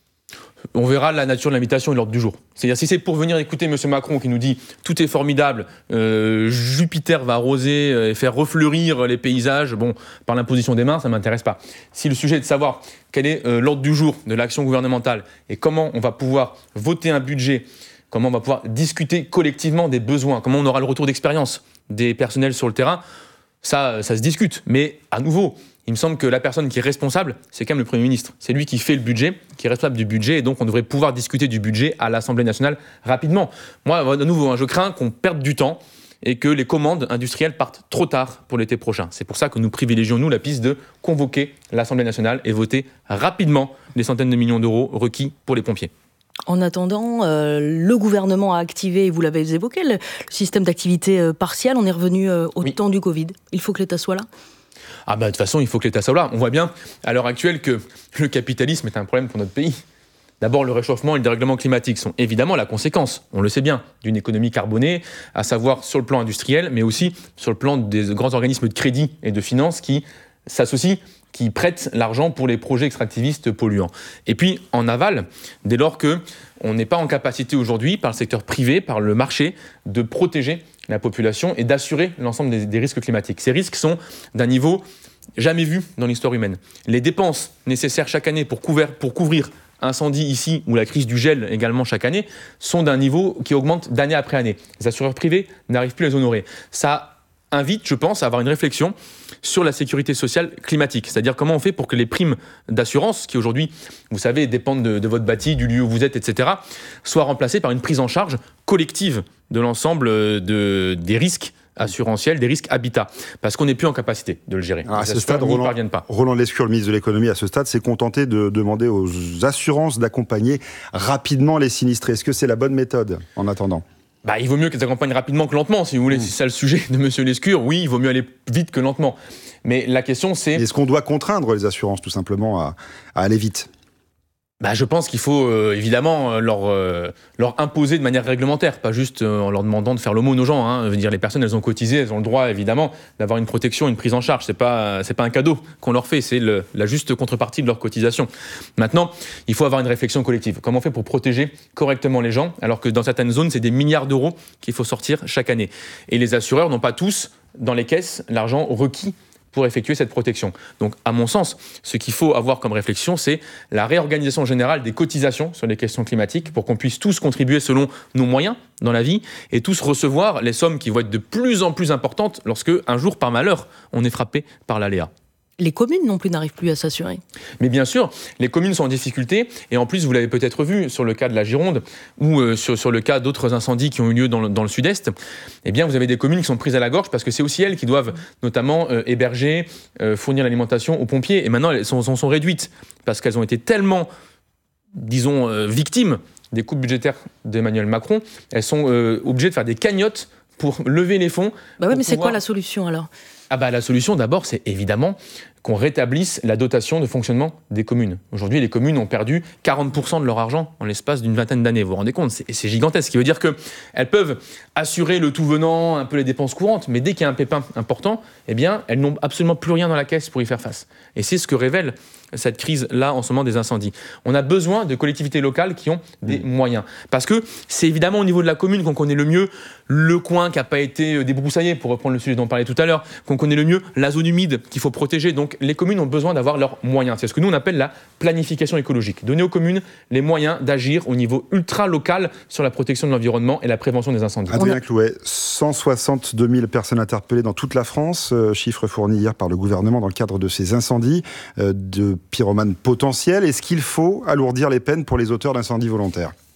On verra la nature de l'invitation et l'ordre du jour. C'est-à-dire si c'est pour venir écouter M. Macron qui nous dit « tout est formidable, euh, Jupiter va arroser et faire refleurir les paysages », bon, par l'imposition des mains, ça ne m'intéresse pas. Si le sujet est de savoir quel est euh, l'ordre du jour de l'action gouvernementale et comment on va pouvoir voter un budget, comment on va pouvoir discuter collectivement des besoins, comment on aura le retour d'expérience des personnels sur le terrain, ça, ça se discute. Mais à nouveau, il me semble que la personne qui est responsable, c'est quand même le Premier ministre. C'est lui qui fait le budget, qui est responsable du budget, et donc on devrait pouvoir discuter du budget à l'Assemblée nationale rapidement. Moi, à nouveau, hein, je crains qu'on perde du temps et que les commandes industrielles partent trop tard pour l'été prochain. C'est pour ça que nous privilégions, nous, la piste de convoquer l'Assemblée nationale et voter rapidement les centaines de millions d'euros requis pour les pompiers. En attendant, euh, le gouvernement a activé, vous l'avez évoqué, le système d'activité euh, partielle. On est revenu euh, au oui. temps du Covid. Il faut que l'État soit là ? Ah bah de toute façon, il faut que l'État soit là. On voit bien à l'heure actuelle que le capitalisme est un problème pour notre pays. D'abord, le réchauffement et le dérèglement climatique sont évidemment la conséquence, on le sait bien, d'une économie carbonée, à savoir sur le plan industriel, mais aussi sur le plan des grands organismes de crédit et de finance qui s'associent, qui prêtent l'argent pour les projets extractivistes polluants. Et puis, en aval, dès lors qu'on n'est pas en capacité aujourd'hui, par le secteur privé, par le marché, de protéger la population et d'assurer l'ensemble des, des risques climatiques. Ces risques sont d'un niveau jamais vu dans l'histoire humaine. Les dépenses nécessaires chaque année pour, couvrir, pour couvrir incendie ici, ou la crise du gel également chaque année, sont d'un niveau qui augmente d'année après année. Les assureurs privés n'arrivent plus à les honorer. Ça invite, je pense, à avoir une réflexion sur la sécurité sociale climatique. C'est-à-dire comment on fait pour que les primes d'assurance, qui aujourd'hui, vous savez, dépendent de, de votre bâti, du lieu où vous êtes, et cetera, soient remplacées par une prise en charge collective de l'ensemble de, des risques assurantiels, des risques habitat, parce qu'on n'est plus en capacité de le gérer. Alors à ce stade, Roland, parviennent pas. Roland Lescure, le ministre de l'économie, à ce stade, s'est contenté de demander aux assurances d'accompagner rapidement les sinistrés. Est-ce que c'est la bonne méthode en attendant ? Bah, il vaut mieux qu'elles accompagnent rapidement que lentement, si vous voulez. Mmh. C'est ça le sujet de M. Lescure. Oui, il vaut mieux aller vite que lentement. Mais la question, c'est... Est-ce qu'on doit contraindre les assurances, tout simplement, à, à aller vite ? Bah, je pense qu'il faut euh, évidemment leur, euh, leur imposer de manière réglementaire, pas juste euh, en leur demandant de faire l'aumône aux gens. Hein. Je veux dire, les personnes, elles ont cotisé, elles ont le droit évidemment d'avoir une protection, une prise en charge. C'est pas, c'est pas un cadeau qu'on leur fait, c'est le, la juste contrepartie de leur cotisation. Maintenant, il faut avoir une réflexion collective. Comment on fait pour protéger correctement les gens, alors que dans certaines zones, c'est des milliards d'euros qu'il faut sortir chaque année. Et les assureurs n'ont pas tous dans les caisses l'argent requis pour effectuer cette protection. Donc, à mon sens, ce qu'il faut avoir comme réflexion, c'est la réorganisation générale des cotisations sur les questions climatiques pour qu'on puisse tous contribuer selon nos moyens dans la vie et tous recevoir les sommes qui vont être de plus en plus importantes lorsque, un jour, par malheur, on est frappé par l'aléa. Les communes non plus n'arrivent plus à s'assurer. Mais bien sûr, les communes sont en difficulté. Et en plus, vous l'avez peut-être vu sur le cas de la Gironde ou euh, sur, sur le cas d'autres incendies qui ont eu lieu dans le, dans le sud-est. Eh bien, vous avez des communes qui sont prises à la gorge parce que c'est aussi elles qui doivent notamment euh, héberger, euh, fournir l'alimentation aux pompiers. Et maintenant, elles sont, sont, sont réduites parce qu'elles ont été tellement, disons, euh, victimes des coupes budgétaires d'Emmanuel Macron. Elles sont euh, obligées de faire des cagnottes pour lever les fonds. Bah oui, mais pouvoir... c'est quoi la solution alors ? Ah bah la solution d'abord, c'est évidemment qu'on rétablisse la dotation de fonctionnement des communes. Aujourd'hui, les communes ont perdu quarante pour cent de leur argent en l'espace d'une vingtaine d'années. Vous vous rendez compte ? C'est, c'est gigantesque. Ce qui veut dire qu'elles peuvent assurer le tout venant, un peu les dépenses courantes, mais dès qu'il y a un pépin important, eh bien, elles n'ont absolument plus rien dans la caisse pour y faire face. Et c'est ce que révèle cette crise-là en ce moment des incendies. On a besoin de collectivités locales qui ont des mmh. moyens. Parce que c'est évidemment au niveau de la commune qu'on connaît le mieux le coin qui n'a pas été débroussaillé, pour reprendre le sujet dont on parlait tout à l'heure, qu'on connaît le mieux la zone humide qu'il faut protéger. Donc les communes ont besoin d'avoir leurs moyens. C'est ce que nous on appelle la planification écologique. Donner aux communes les moyens d'agir au niveau ultra-local sur la protection de l'environnement et la prévention des incendies. Adrien Clouet, cent soixante-deux mille personnes interpellées dans toute la France, euh, chiffre fourni hier par le gouvernement dans le cadre de ces incendies euh, de pyromanes potentiels. Est-ce qu'il faut alourdir les peines pour les auteurs d'incendies volontaires ?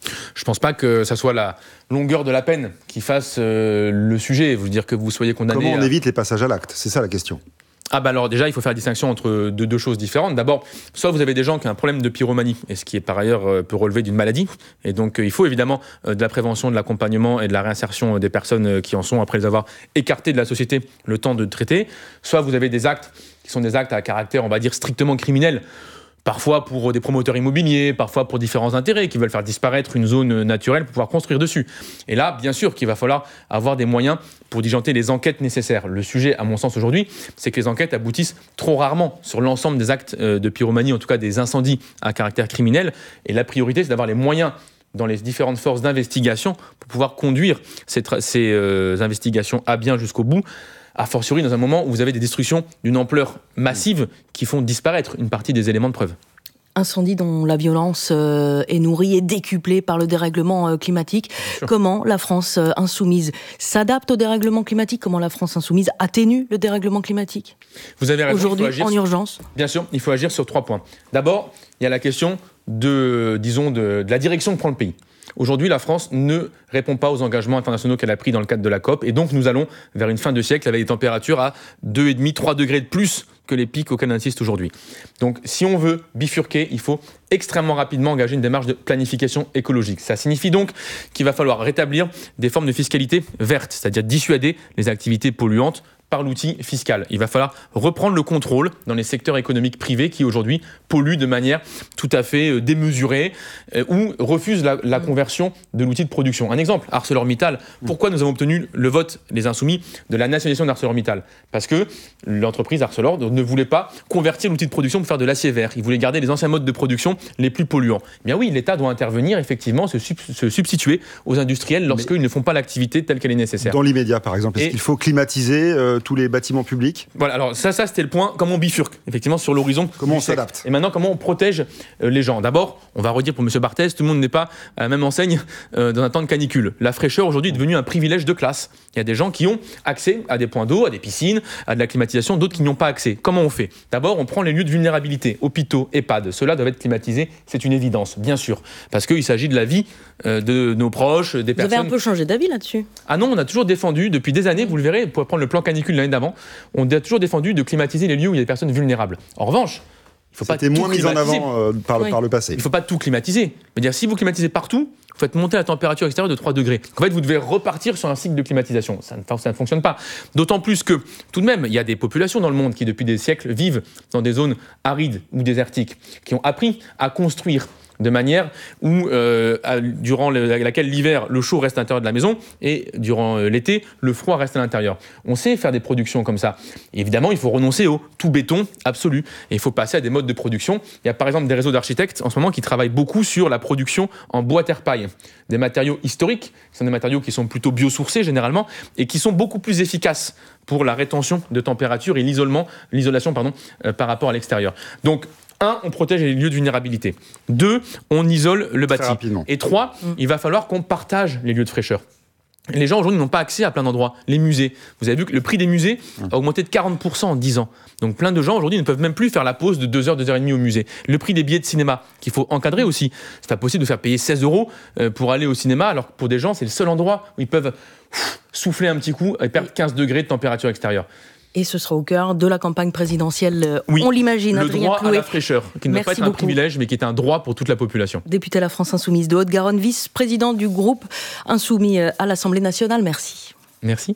Je ne pense pas que ça soit la longueur de la peine qui fasse euh, le sujet. Vous dire que vous soyez condamné. Comment on à... évite les passages à l'acte ? C'est ça la question. Ah bah alors déjà, il faut faire la distinction entre deux, deux choses différentes. D'abord, soit vous avez des gens qui ont un problème de pyromanie, et ce qui est par ailleurs euh, peut relever d'une maladie. Et donc euh, il faut évidemment euh, de la prévention, de l'accompagnement et de la réinsertion euh, des personnes euh, qui en sont après les avoir écartées de la société le temps de traiter. Soit vous avez des actes qui sont des actes à caractère, on va dire, strictement criminel. Parfois pour des promoteurs immobiliers, parfois pour différents intérêts qui veulent faire disparaître une zone naturelle pour pouvoir construire dessus. Et là, bien sûr qu'il va falloir avoir des moyens pour diligenter les enquêtes nécessaires. Le sujet, à mon sens aujourd'hui, c'est que les enquêtes aboutissent trop rarement sur l'ensemble des actes de pyromanie, en tout cas des incendies à caractère criminel. Et la priorité, c'est d'avoir les moyens dans les différentes forces d'investigation pour pouvoir conduire ces, tra- ces euh, investigations à bien jusqu'au bout. A fortiori dans un moment où vous avez des destructions d'une ampleur massive qui font disparaître une partie des éléments de preuve. Incendie dont la violence euh, est nourrie et décuplée par le dérèglement euh, climatique. Comment la France euh, insoumise s'adapte au dérèglement climatique ? Comment la France insoumise atténue le dérèglement climatique ? Vous avez raison, aujourd'hui, il faut agir en sur... urgence. Bien sûr, il faut agir sur trois points. D'abord, il y a la question de, disons, de, de la direction que prend le pays. Aujourd'hui, la France ne répond pas aux engagements internationaux qu'elle a pris dans le cadre de la COP. Et donc, nous allons vers une fin de siècle avec des températures à deux virgule cinq à trois degrés de plus que les pics auxquels on assiste aujourd'hui. Donc, si on veut bifurquer, il faut extrêmement rapidement engager une démarche de planification écologique. Ça signifie donc qu'il va falloir rétablir des formes de fiscalité verte, c'est-à-dire dissuader les activités polluantes par l'outil fiscal. Il va falloir reprendre le contrôle dans les secteurs économiques privés qui aujourd'hui polluent de manière tout à fait démesurée euh, ou refusent la, la conversion de l'outil de production. Un exemple, ArcelorMittal. Pourquoi nous avons obtenu le vote des Insoumis de la nationalisation d'ArcelorMittal ? Parce que l'entreprise Arcelor ne voulait pas convertir l'outil de production pour faire de l'acier vert. Il voulait garder les anciens modes de production les plus polluants. Eh bien oui, l'État doit intervenir, effectivement, se, sub- se substituer aux industriels lorsqu'ils ne font pas l'activité telle qu'elle est nécessaire. Dans l'immédiat, par exemple, est-ce Et... qu'il faut climatiser euh, tous les bâtiments publics ? Voilà, alors ça, ça c'était le point, comment on bifurque, effectivement, sur l'horizon. Comment on s'adapte ? Et maintenant, comment on protège euh, les gens ? D'abord, on va redire pour M. Barthès, tout le monde n'est pas à la même enseigne euh, dans un temps de canicule. La fraîcheur, aujourd'hui, est devenue un privilège de classe. Il y a des gens qui ont accès à des points d'eau, à des piscines, à de la climatisation, d'autres qui n'y ont pas accès. Comment on fait ? D'abord, on prend les lieux de vulnérabilité, hôpitaux, EHPAD. Ceux-là doivent être climatisés, c'est une évidence, bien sûr, parce qu'il s'agit de la vie euh, de nos proches, des vous personnes... Vous avez un peu changé d'avis là-dessus ? Ah non, on a toujours défendu, depuis des années, vous le verrez, pour prendre le plan canicule l'année d'avant, on a toujours défendu de climatiser les lieux où il y a des personnes vulnérables. En revanche, il faut pas C'était moins mis en avant euh, par, le, oui. par le passé. Il ne faut pas tout climatiser. C'est-à-dire, si vous climatisez partout, vous faites monter la température extérieure de trois degrés. En fait, vous devez repartir sur un cycle de climatisation. Ça ne, ça ne fonctionne pas. D'autant plus que, tout de même, il y a des populations dans le monde qui, depuis des siècles, vivent dans des zones arides ou désertiques, qui ont appris à construire de manière où, euh, durant le, laquelle l'hiver, le chaud reste à l'intérieur de la maison et durant euh, l'été, le froid reste à l'intérieur. On sait faire des productions comme ça. Et évidemment, il faut renoncer au tout béton absolu. Et il faut passer à des modes de production. Il y a par exemple des réseaux d'architectes en ce moment qui travaillent beaucoup sur la production en bois terre-paille. Des matériaux historiques, qui sont des matériaux qui sont plutôt biosourcés généralement et qui sont beaucoup plus efficaces pour la rétention de température et l'isolement, l'isolation pardon, euh, par rapport à l'extérieur. Donc, un, on protège les lieux de vulnérabilité. Deux, on isole le bâti. Et trois, mmh. il va falloir qu'on partage les lieux de fraîcheur. Les gens aujourd'hui n'ont pas accès à plein d'endroits. Les musées. Vous avez vu que le prix des musées a augmenté de quarante pour cent en dix ans. Donc plein de gens aujourd'hui ne peuvent même plus faire la pause de deux heures, deux heures trente au musée. Le prix des billets de cinéma, qu'il faut encadrer aussi. C'est pas possible de faire payer seize euros pour aller au cinéma, alors que pour des gens, c'est le seul endroit où ils peuvent souffler un petit coup et perdre quinze degrés de température extérieure. Et ce sera au cœur de la campagne présidentielle, oui, on l'imagine. Le Adrien droit Clouet. à la fraîcheur, qui ne doit pas être beaucoup. un privilège, mais qui est un droit pour toute la population. Député à la France Insoumise de Haute-Garonne, vice-président du groupe Insoumis à l'Assemblée nationale. Merci. Merci.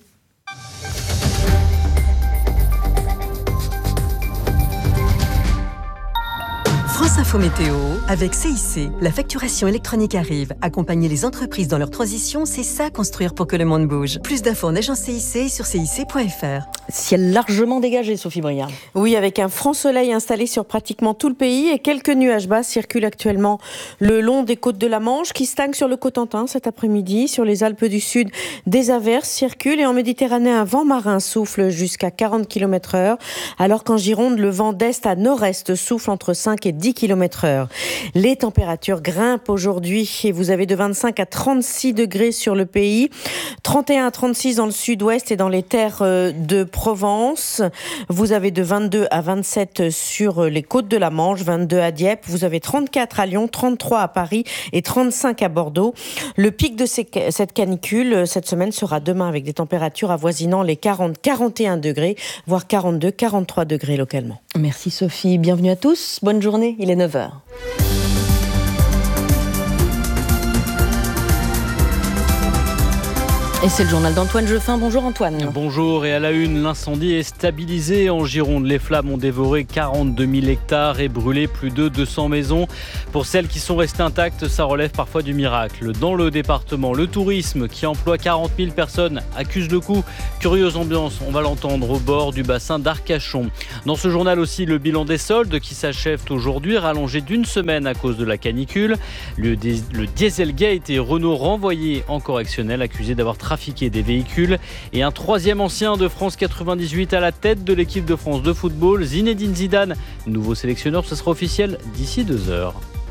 France Info Météo, avec C I C. La facturation électronique arrive. Accompagner les entreprises dans leur transition, c'est ça construire pour que le monde bouge. Plus d'infos en agence C I C sur C I C point F R. Ciel largement dégagé, Sophie Briard. Oui, avec un franc soleil installé sur pratiquement tout le pays et quelques nuages bas circulent actuellement le long des côtes de la Manche qui stagnent sur le Cotentin cet après-midi. Sur les Alpes du Sud, des averses circulent et en Méditerranée, un vent marin souffle jusqu'à quarante kilomètres heure. Alors qu'en Gironde, le vent d'est à nord-est souffle entre cinq et dix kilomètres kilomètres heure. Les températures grimpent aujourd'hui et vous avez de vingt-cinq à trente-six degrés sur le pays, trente et un à trente-six dans le sud-ouest et dans les terres de Provence. Vous avez de vingt-deux à vingt-sept sur les côtes de la Manche, vingt-deux à Dieppe. Vous avez trente-quatre à Lyon, trente-trois à Paris et trente-cinq à Bordeaux. Le pic de ces, cette canicule cette semaine sera demain avec des températures avoisinant les quarante à quarante et un degrés, voire quarante-deux à quarante-trois degrés localement. Merci Sophie, bienvenue à tous. Bonne journée, il est neuf heures. Et c'est le journal d'Antoine Jeffin. Bonjour Antoine. Bonjour, et à la une, l'incendie est stabilisé en Gironde. Les flammes ont dévoré quarante-deux mille hectares et brûlé plus de deux cents maisons. Pour celles qui sont restées intactes, ça relève parfois du miracle. Dans le département, le tourisme qui emploie quarante mille personnes accuse le coup. Curieuse ambiance, on va l'entendre au bord du bassin d'Arcachon. Dans ce journal aussi, le bilan des soldes qui s'achèvent aujourd'hui, rallongé d'une semaine à cause de la canicule. Le, dé- le Dieselgate et Renault renvoyé en correctionnel, accusé d'avoir trafiqué des véhicules. Et un troisième ancien de France quatre-vingt-dix-huit à la tête de l'équipe de France de football, Zinedine Zidane, nouveau sélectionneur, ce sera officiel d'ici deux heures.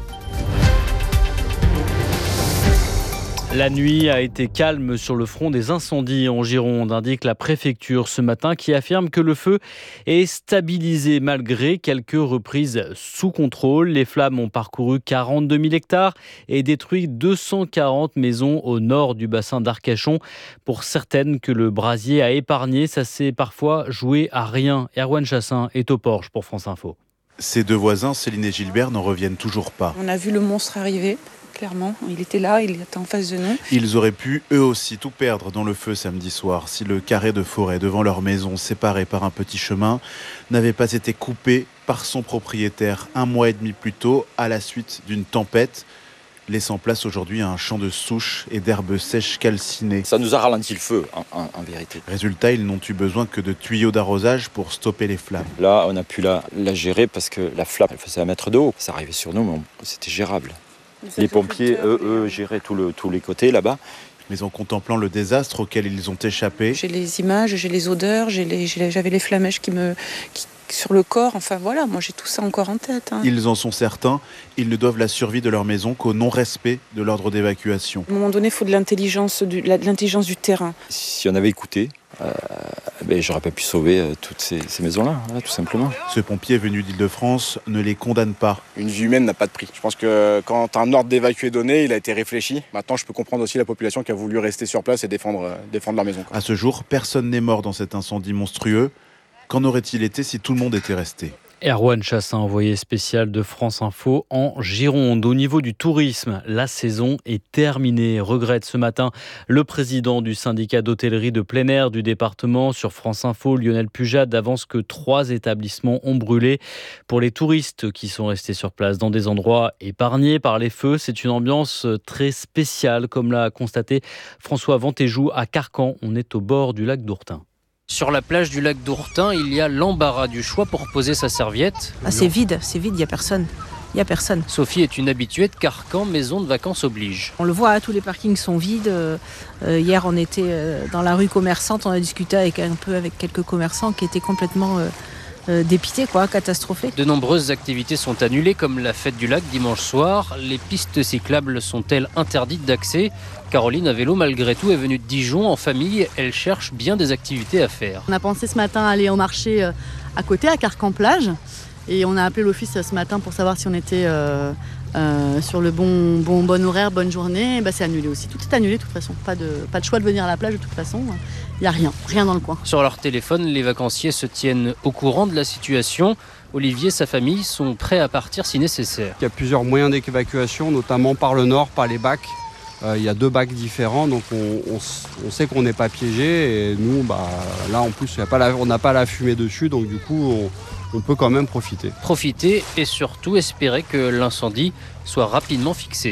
La nuit a été calme sur le front des incendies en Gironde, indique la préfecture ce matin, qui affirme que le feu est stabilisé malgré quelques reprises sous contrôle. Les flammes ont parcouru quarante-deux mille hectares et détruit deux cent quarante maisons au nord du bassin d'Arcachon. Pour certaines que le brasier a épargné, ça s'est parfois joué à rien. Erwan Chassin est au Porche pour France Info. Ces deux voisins, Céline et Gilbert, n'en reviennent toujours pas. On a vu le monstre arriver. Clairement, il était là, il était en face de nous. Ils auraient pu eux aussi tout perdre dans le feu samedi soir si le carré de forêt devant leur maison, séparé par un petit chemin, n'avait pas été coupé par son propriétaire un mois et demi plus tôt à la suite d'une tempête, laissant place aujourd'hui à un champ de souches et d'herbes sèches calcinées. Ça nous a ralenti le feu, en, en, en vérité. Résultat, ils n'ont eu besoin que de tuyaux d'arrosage pour stopper les flammes. Là, on a pu la, la gérer parce que la flamme, elle faisait un mètre de haut. Ça arrivait sur nous, mais on, c'était gérable. Les pompiers, eux, eux, géraient tout le, tous les côtés là-bas. Mais en contemplant le désastre auquel ils ont échappé... J'ai les images, j'ai les odeurs, j'ai les, j'ai, j'avais les flamèches qui me, qui, sur le corps. Enfin voilà, moi j'ai tout ça encore en tête. Hein. Ils en sont certains, ils ne doivent la survie de leur maison qu'au non-respect de l'ordre d'évacuation. À un moment donné, il faut de l'intelligence du, de l'intelligence du terrain. Si on avait écouté, euh, ben, j'aurais pas pu sauver euh, toutes ces, ces maisons-là, voilà, tout simplement. Ce pompier venu d'Île-de-France ne les condamne pas. Une vie humaine n'a pas de prix. Je pense que quand un ordre d'évacuer est donné, il a été réfléchi. Maintenant, je peux comprendre aussi la population qui a voulu rester sur place et défendre, euh, défendre leur maison. Quoi. À ce jour, personne n'est mort dans cet incendie monstrueux. Qu'en aurait-il été si tout le monde était resté ? Erwan Chassin, envoyé spécial de France Info en Gironde. Au niveau du tourisme, la saison est terminée, regrette ce matin le président du syndicat d'hôtellerie de plein air du département. Sur France Info, Lionel Pujade avance que trois établissements ont brûlé. Pour les touristes qui sont restés sur place dans des endroits épargnés par les feux, c'est une ambiance très spéciale, comme l'a constaté François Ventéjou à Carcan. On est au bord du lac d'Ourtin. Sur la plage du lac d'Ourtin, il y a l'embarras du choix pour poser sa serviette. Ah, c'est vide, c'est vide, il n'y a personne. Il n'y a personne. Sophie est une habituée de Carcan, maison de vacances oblige. On le voit, hein, tous les parkings sont vides. Euh, hier, on était euh, dans la rue commerçante, on a discuté avec, un peu avec quelques commerçants qui étaient complètement euh, euh, dépités, quoi, catastrophés. De nombreuses activités sont annulées, comme la fête du lac dimanche soir. Les pistes cyclables sont-elles interdites d'accès ? Caroline, à vélo, malgré tout, est venue de Dijon en famille. Elle cherche bien des activités à faire. On a pensé ce matin aller au marché à côté, à Carcan-Plage. Et on a appelé l'office ce matin pour savoir si on était euh, euh, sur le bon, bon, bon horaire, bonne journée. Et bah, c'est annulé aussi. Tout est annulé de toute façon. Pas de, pas de choix de venir à la plage de toute façon. Il n'y a rien, rien dans le coin. Sur leur téléphone, les vacanciers se tiennent au courant de la situation. Olivier et sa famille sont prêts à partir si nécessaire. Il y a plusieurs moyens d'évacuation, notamment par le nord, par les bacs. Euh, il y a deux bacs différents, donc on, on, on sait qu'on n'est pas piégé. Et nous, bah, là en plus, y a pas la, on n'a pas la fumée dessus, donc du coup, on, on peut quand même profiter. Profiter et surtout espérer que l'incendie soit rapidement fixé.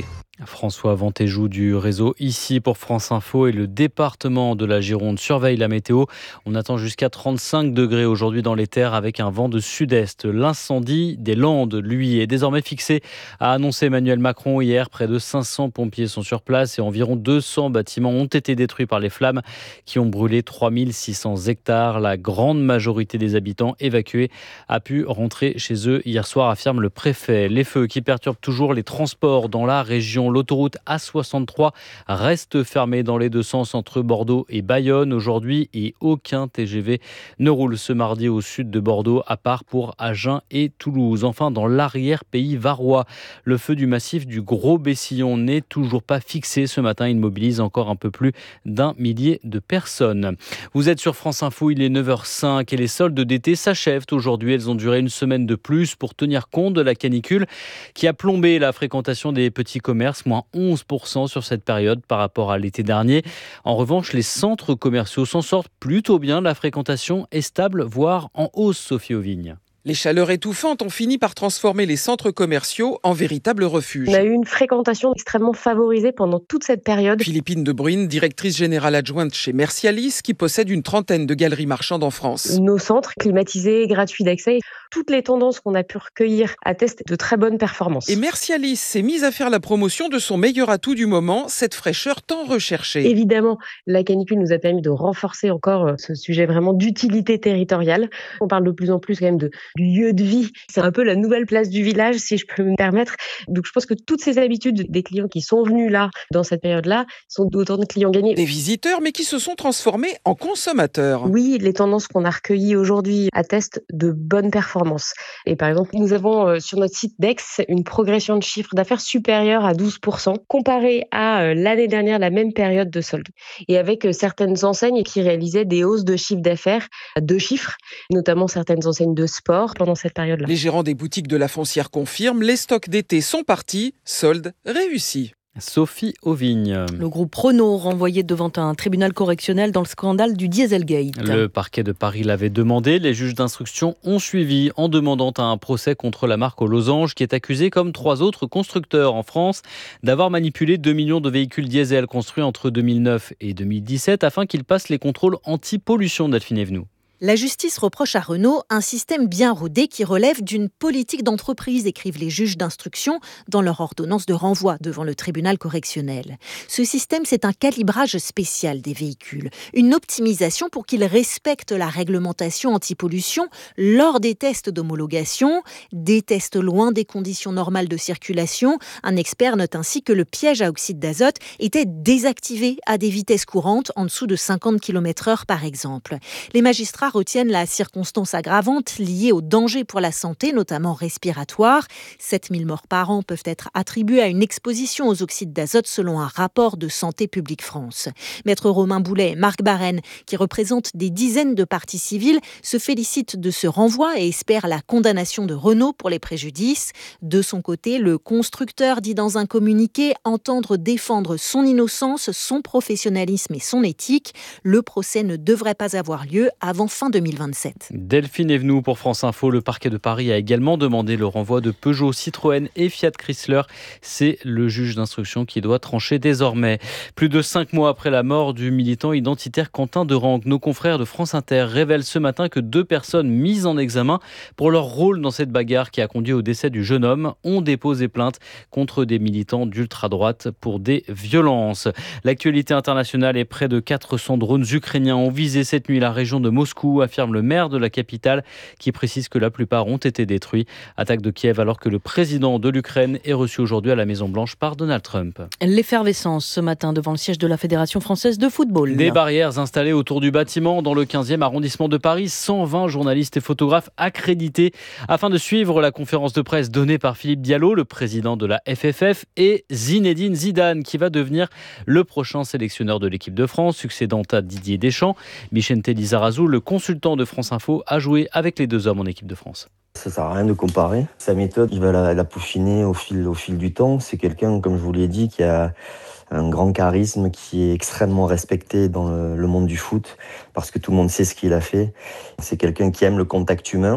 François Ventéjou du réseau Ici pour France Info et le département de la Gironde surveille la météo. On attend jusqu'à trente-cinq degrés aujourd'hui dans les terres avec un vent de sud-est. L'incendie des Landes, lui, est désormais fixé, a annoncé Emmanuel Macron hier. Près de cinq cents pompiers sont sur place et environ deux cents bâtiments ont été détruits par les flammes qui ont brûlé trois mille six cents hectares. La grande majorité des habitants évacués a pu rentrer chez eux hier soir, affirme le préfet. Les feux qui perturbent toujours les transports dans la région. L'autoroute A soixante-trois reste fermée dans les deux sens entre Bordeaux et Bayonne aujourd'hui et aucun T G V ne roule ce mardi au sud de Bordeaux à part pour Agen et Toulouse. Enfin, dans l'arrière-pays varois, le feu du massif du Gros Bessillon n'est toujours pas fixé. Ce matin, il mobilise encore un peu plus d'un millier de personnes. Vous êtes sur France Info, il est neuf heures cinq et les soldes d'été s'achèvent aujourd'hui. Elles ont duré une semaine de plus pour tenir compte de la canicule qui a plombé la fréquentation des petits commerces, moins onze pour cent sur cette période par rapport à l'été dernier. En revanche, les centres commerciaux s'en sortent plutôt bien. La fréquentation est stable, voire en hausse, Sophie Auvigne. Les chaleurs étouffantes ont fini par transformer les centres commerciaux en véritables refuges. On a eu une fréquentation extrêmement favorisée pendant toute cette période. Philippine de Bruyne, directrice générale adjointe chez Mercialis, qui possède une trentaine de galeries marchandes en France. Nos centres climatisés, gratuits d'accès, toutes les tendances qu'on a pu recueillir attestent de très bonnes performances. Et Mercialis s'est mise à faire la promotion de son meilleur atout du moment, cette fraîcheur tant recherchée. Évidemment, la canicule nous a permis de renforcer encore ce sujet vraiment d'utilité territoriale. On parle de plus en plus quand même de lieu de vie. C'est un peu la nouvelle place du village, si je peux me permettre. Donc je pense que toutes ces habitudes des clients qui sont venus là, dans cette période-là, sont d'autant de clients gagnés. Des visiteurs, mais qui se sont transformés en consommateurs. Oui, les tendances qu'on a recueillies aujourd'hui attestent de bonnes performances. Et par exemple, nous avons euh, sur notre site d'Aix une progression de chiffre d'affaires supérieure à douze pour cent comparée à euh, l'année dernière, la même période de solde. Et avec euh, certaines enseignes qui réalisaient des hausses de chiffre d'affaires à deux chiffres, notamment certaines enseignes de sport pendant cette période-là. Les gérants des boutiques de la Foncière confirment, les stocks d'été sont partis, solde réussi. Sophie Auvigne. Le groupe Renault renvoyé devant un tribunal correctionnel dans le scandale du Dieselgate. Le parquet de Paris l'avait demandé. Les juges d'instruction ont suivi en demandant un procès contre la marque aux losanges qui est accusée, comme trois autres constructeurs en France, d'avoir manipulé deux millions de véhicules diesel construits entre deux mille neuf et deux mille dix-sept afin qu'ils passent les contrôles anti-pollution. Delphine Evenou. La justice reproche à Renault un système bien rodé qui relève d'une politique d'entreprise, écrivent les juges d'instruction dans leur ordonnance de renvoi devant le tribunal correctionnel. Ce système, c'est un calibrage spécial des véhicules, une optimisation pour qu'ils respectent la réglementation anti-pollution lors des tests d'homologation, des tests loin des conditions normales de circulation. Un expert note ainsi que le piège à oxyde d'azote était désactivé à des vitesses courantes en dessous de cinquante kilomètres heure par exemple. Les magistrats retiennent la circonstance aggravante liée au danger pour la santé, notamment respiratoire. sept mille morts par an peuvent être attribuées à une exposition aux oxydes d'azote selon un rapport de Santé publique France. Maître Romain Boulet et Marc Barène, qui représentent des dizaines de parties civiles, se félicitent de ce renvoi et espèrent la condamnation de Renault pour les préjudices. De son côté, le constructeur dit dans un communiqué entendre défendre son innocence, son professionnalisme et son éthique. Le procès ne devrait pas avoir lieu avant fin deux mille vingt-sept. Delphine Evenou pour France Info. Le parquet de Paris a également demandé le renvoi de Peugeot, Citroën et Fiat Chrysler. C'est le juge d'instruction qui doit trancher désormais. Plus de cinq mois après la mort du militant identitaire Quentin Derengue, nos confrères de France Inter révèlent ce matin que deux personnes mises en examen pour leur rôle dans cette bagarre qui a conduit au décès du jeune homme ont déposé plainte contre des militants d'ultra-droite pour des violences. L'actualité internationale est près de quatre cents drones ukrainiens ont visé cette nuit la région de Moscou, affirme le maire de la capitale, qui précise que la plupart ont été détruits. Attaque de Kiev alors que le président de l'Ukraine est reçu aujourd'hui à la Maison-Blanche par Donald Trump. L'effervescence ce matin devant le siège de la Fédération française de football. Des barrières installées autour du bâtiment dans le quinzième arrondissement de Paris. cent vingt journalistes et photographes accrédités afin de suivre la conférence de presse donnée par Philippe Diallo, le président de la F F F, et Zinedine Zidane, qui va devenir le prochain sélectionneur de l'équipe de France, succédant à Didier Deschamps. Michente Lizarazu, le consultant de France Info, a joué avec les deux hommes en équipe de France. Ça sert à rien de comparer. Sa méthode, il va la, la peaufiner au fil, au fil du temps. C'est quelqu'un, comme je vous l'ai dit, qui a un grand charisme, qui est extrêmement respecté dans le, le monde du foot, parce que tout le monde sait ce qu'il a fait. C'est quelqu'un qui aime le contact humain.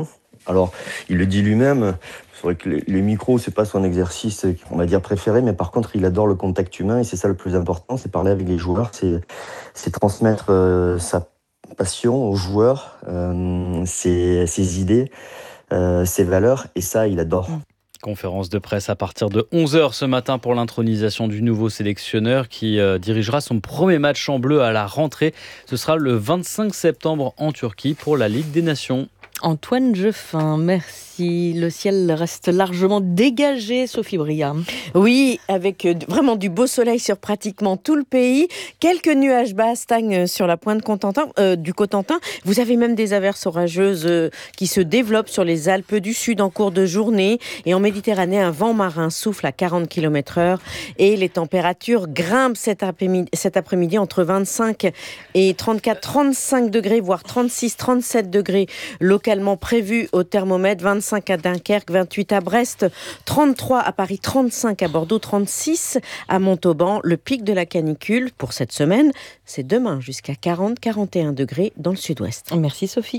Alors, il le dit lui-même, c'est vrai que les, les micros, c'est pas son exercice, on va dire, préféré, mais par contre, il adore le contact humain et c'est ça le plus important, c'est parler avec les joueurs, c'est, c'est transmettre euh, sa passion aux joueurs, euh, ses, ses idées, euh, ses valeurs, et ça, il adore. Conférence de presse à partir de onze heures ce matin pour l'intronisation du nouveau sélectionneur qui euh, dirigera son premier match en bleu à la rentrée. Ce sera le vingt-cinq septembre en Turquie pour la Ligue des Nations. Antoine Jeffin, merci. Le ciel reste largement dégagé, Sophie Bria. Oui, avec vraiment du beau soleil sur pratiquement tout le pays. Quelques nuages bas stagnent sur la pointe Cotentin, euh, du Cotentin. Vous avez même des averses orageuses euh, qui se développent sur les Alpes du Sud en cours de journée. Et en Méditerranée, un vent marin souffle à quarante kilomètres heure. Et les températures grimpent cet après-midi, cet après-midi entre vingt-cinq et trente-quatre, trente-cinq degrés, voire trente-six, trente-sept degrés localement prévus au thermomètre. vingt-cinq à Dunkerque, vingt-huit à Brest, trente-trois à Paris, trente-cinq à Bordeaux, trente-six à Montauban. Le pic de la canicule pour cette semaine, c'est demain jusqu'à quarante à quarante et un degrés dans le sud-ouest. Merci Sophie.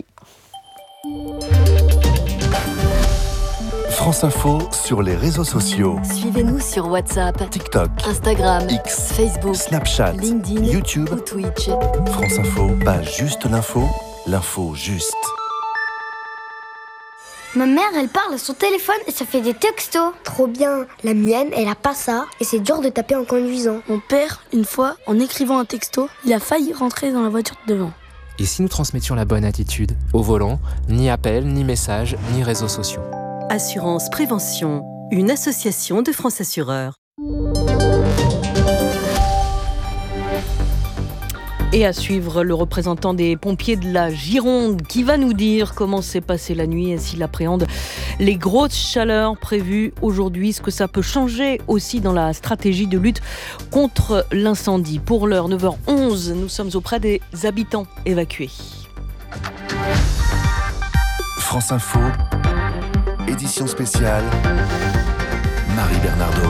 France Info sur les réseaux sociaux. Suivez-nous sur WhatsApp, TikTok, Instagram, X, Facebook, Snapchat, LinkedIn, YouTube ou Twitch. France Info, pas juste l'info, l'info juste. Ma mère, elle parle à son téléphone et ça fait des textos. Trop bien. La mienne, elle a pas ça et c'est dur de taper en conduisant. Mon père, une fois, en écrivant un texto, il a failli rentrer dans la voiture de devant. Et si nous transmettions la bonne attitude au volant, ni appel, ni message, ni réseaux sociaux. Assurance Prévention, une association de France Assureurs. Et à suivre, le représentant des pompiers de la Gironde qui va nous dire comment s'est passée la nuit et s'il appréhende les grosses chaleurs prévues aujourd'hui, ce que ça peut changer aussi dans la stratégie de lutte contre l'incendie. Pour l'heure, neuf heures onze, nous sommes auprès des habitants évacués. France Info, édition spéciale, Marie Bernardo.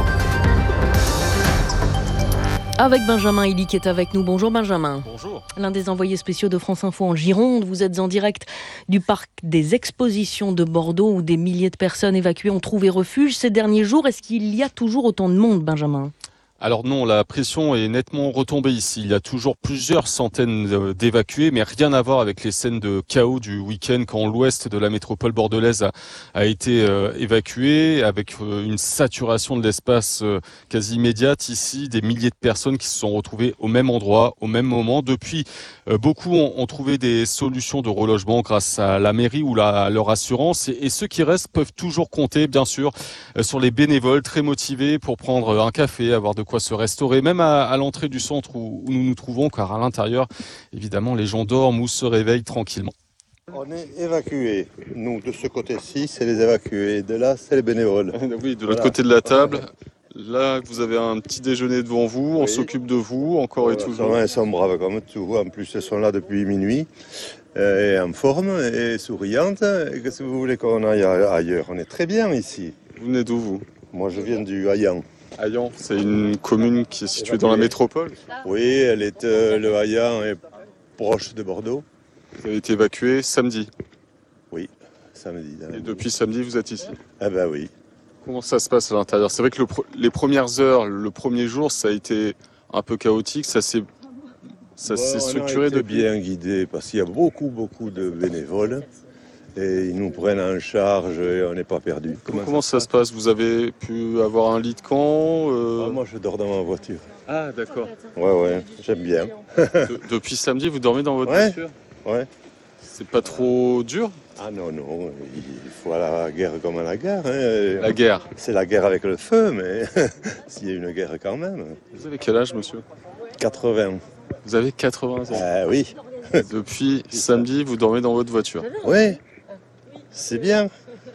Avec Benjamin Hilly qui est avec nous. Bonjour Benjamin. Bonjour. L'un des envoyés spéciaux de France Info en Gironde. Vous êtes en direct du parc des expositions de Bordeaux où des milliers de personnes évacuées ont trouvé refuge ces derniers jours. Est-ce qu'il y a toujours autant de monde, Benjamin ? Alors non, la pression est nettement retombée ici. Il y a toujours plusieurs centaines d'évacués, mais rien à voir avec les scènes de chaos du week-end quand l'ouest de la métropole bordelaise a, a été euh, évacué, avec euh, une saturation de l'espace euh, quasi immédiate. Ici, des milliers de personnes qui se sont retrouvées au même endroit, au même moment. Depuis, euh, beaucoup ont, ont trouvé des solutions de relogement grâce à la mairie ou la, à leur assurance. Et, et ceux qui restent peuvent toujours compter, bien sûr, euh, sur les bénévoles très motivés pour prendre un café, avoir de quoi se restaurer, même à, à l'entrée du centre où, où nous nous trouvons, car à l'intérieur, évidemment, les gens dorment ou se réveillent tranquillement. On est évacués. Nous, de ce côté-ci, c'est les évacués. De là, c'est les bénévoles. Oui, de l'autre voilà. côté de la table. Là, vous avez un petit déjeuner devant vous, on oui. s'occupe de vous, encore voilà, et toujours. Ils sont braves comme tout. En plus, ils sont là depuis minuit, euh, et en forme, et souriantes. Et qu'est-ce que vous voulez qu'on aille ailleurs? On est très bien ici. Vous venez d'où, vous? Moi, je viens du Hayan. Hayan, c'est une commune qui est située dans la métropole? Oui, elle est, euh, le Hayan est proche de Bordeaux. Vous avez été évacué samedi? Oui, samedi. Et depuis samedi, vous êtes ici? Ah ben oui. Comment ça se passe à l'intérieur? C'est vrai que le, les premières heures, le premier jour, ça a été un peu chaotique, ça s'est, ça bon, s'est structuré on a été depuis. bien guidé parce qu'il y a beaucoup, beaucoup de bénévoles. Et ils nous prennent en charge et on n'est pas perdu. Comment, Comment ça, ça se passe? Vous avez pu avoir un lit de camp euh... ah, moi, je dors dans ma voiture. Ah, d'accord. Ouais, ouais, j'aime bien. de, depuis samedi, vous dormez dans votre ouais, voiture? Ouais. C'est pas trop dur? Ah non, non, il faut aller à la guerre comme à la guerre. Hein. La guerre? C'est la guerre avec le feu, mais s'il y a une guerre quand même. Vous avez quel âge, monsieur? quatre-vingts. Vous avez quatre-vingts ans? Ah oui. Depuis samedi, vous dormez dans votre voiture? Oui. C'est bien.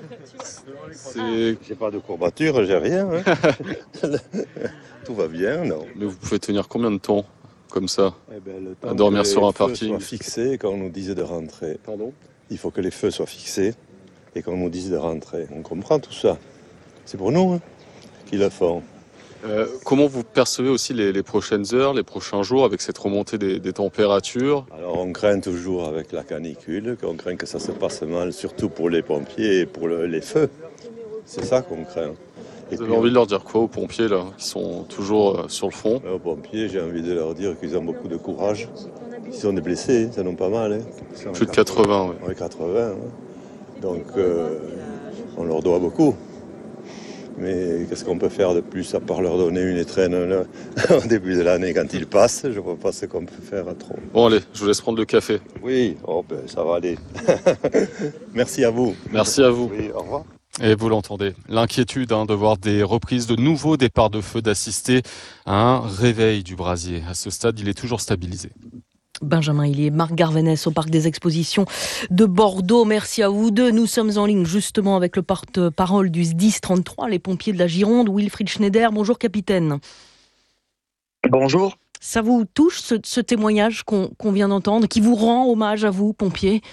C'est... J'ai pas de courbature, j'ai rien. Hein. Tout va bien, non. Mais vous pouvez tenir combien de temps comme ça, eh ben, le temps à dormir sur un parking? Que les feux soient fixés quand on nous dise de rentrer. Pardon? Il faut que les feux soient fixés et qu'on nous dise de rentrer. On comprend tout ça. C'est pour nous hein, qu'ils le font. Euh, comment vous percevez aussi les, les prochaines heures, les prochains jours avec cette remontée des, des températures? Alors on craint toujours avec la canicule, on craint que ça se passe mal, surtout pour les pompiers et pour le, les feux. C'est ça qu'on craint. Et vous avez envie de leur dire quoi aux pompiers là, qui sont toujours euh, sur le front? Aux pompiers, j'ai envie de leur dire qu'ils ont beaucoup de courage. Ils sont des blessés, ça n'en pas mal. Hein. Plus de quatre-vingts, oui. Oui, quatre-vingts. Hein. Donc euh, on leur doit beaucoup. Mais qu'est-ce qu'on peut faire de plus à part leur donner une étrenne là, au début de l'année quand ils passent? Je ne vois pas ce qu'on peut faire à trop. Bon allez, je vous laisse prendre le café. Oui, oh, ben, ça va aller. Merci à vous. Merci à vous. Oui, au revoir. Et vous l'entendez, l'inquiétude hein, de voir des reprises de nouveaux départs de feu, d'assister à un réveil du brasier. À ce stade, il est toujours stabilisé. Benjamin Hillier, Marc Garvenès au Parc des Expositions de Bordeaux. Merci à vous deux. Nous sommes en ligne justement avec le porte-parole du S D I S trente-trois, les pompiers de la Gironde, Wilfried Schneider. Bonjour capitaine. Bonjour. Ça vous touche ce, ce témoignage qu'on, qu'on vient d'entendre, qui vous rend hommage à vous, pompiers?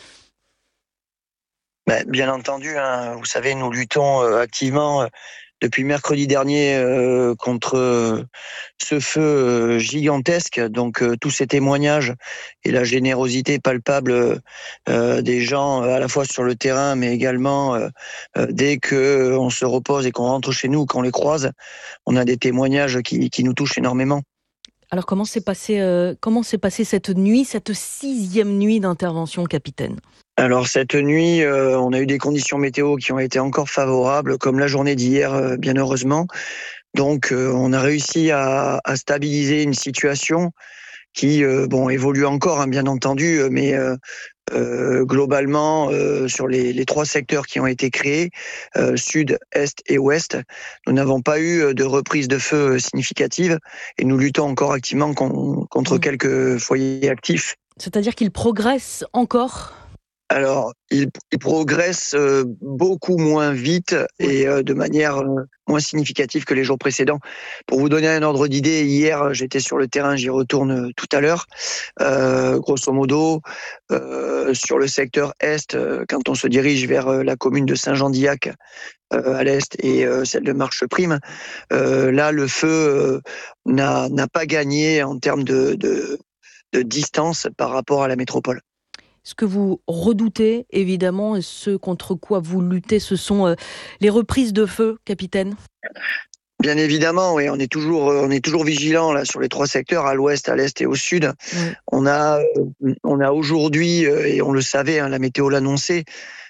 Ben, bien entendu, hein, vous savez, nous luttons euh, activement euh, depuis mercredi dernier euh, contre euh, ce feu euh, gigantesque. Donc euh, tous ces témoignages et la générosité palpable euh, des gens euh, à la fois sur le terrain, mais également euh, euh, dès que on se repose et qu'on rentre chez nous, qu'on les croise, on a des témoignages qui, qui nous touchent énormément. Alors comment s'est passé, euh, comment s'est passée cette nuit, cette sixième nuit d'intervention, capitaine? Alors cette nuit, euh, on a eu des conditions météo qui ont été encore favorables, comme la journée d'hier, euh, bien heureusement. Donc euh, on a réussi à, à stabiliser une situation qui euh, bon évolue encore, hein, bien entendu, mais euh, euh, globalement euh, sur les, les trois secteurs qui ont été créés, euh, sud, est et ouest, nous n'avons pas eu de reprise de feu significative et nous luttons encore activement con, contre mmh. quelques foyers actifs. C'est-à-dire qu'ils progressent encore ? Alors, il, il progresse euh, beaucoup moins vite et euh, de manière euh, moins significative que les jours précédents. Pour vous donner un ordre d'idée, hier, j'étais sur le terrain, j'y retourne tout à l'heure. Euh, grosso modo, euh, sur le secteur Est, euh, quand on se dirige vers euh, la commune de Saint-Jean-d'Illac, euh, à l'Est, et euh, celle de Marcheprime, euh, là, le feu euh, n'a, n'a pas gagné en termes de, de, de distance par rapport à la métropole. Ce que vous redoutez, évidemment, et ce contre quoi vous luttez, ce sont euh, les reprises de feu, capitaine ? Bien évidemment, oui, on est toujours, on est toujours vigilant là sur les trois secteurs, à l'ouest, à l'est et au sud. Oui. On a, on a aujourd'hui, et on le savait, hein, la météo l'annonçait,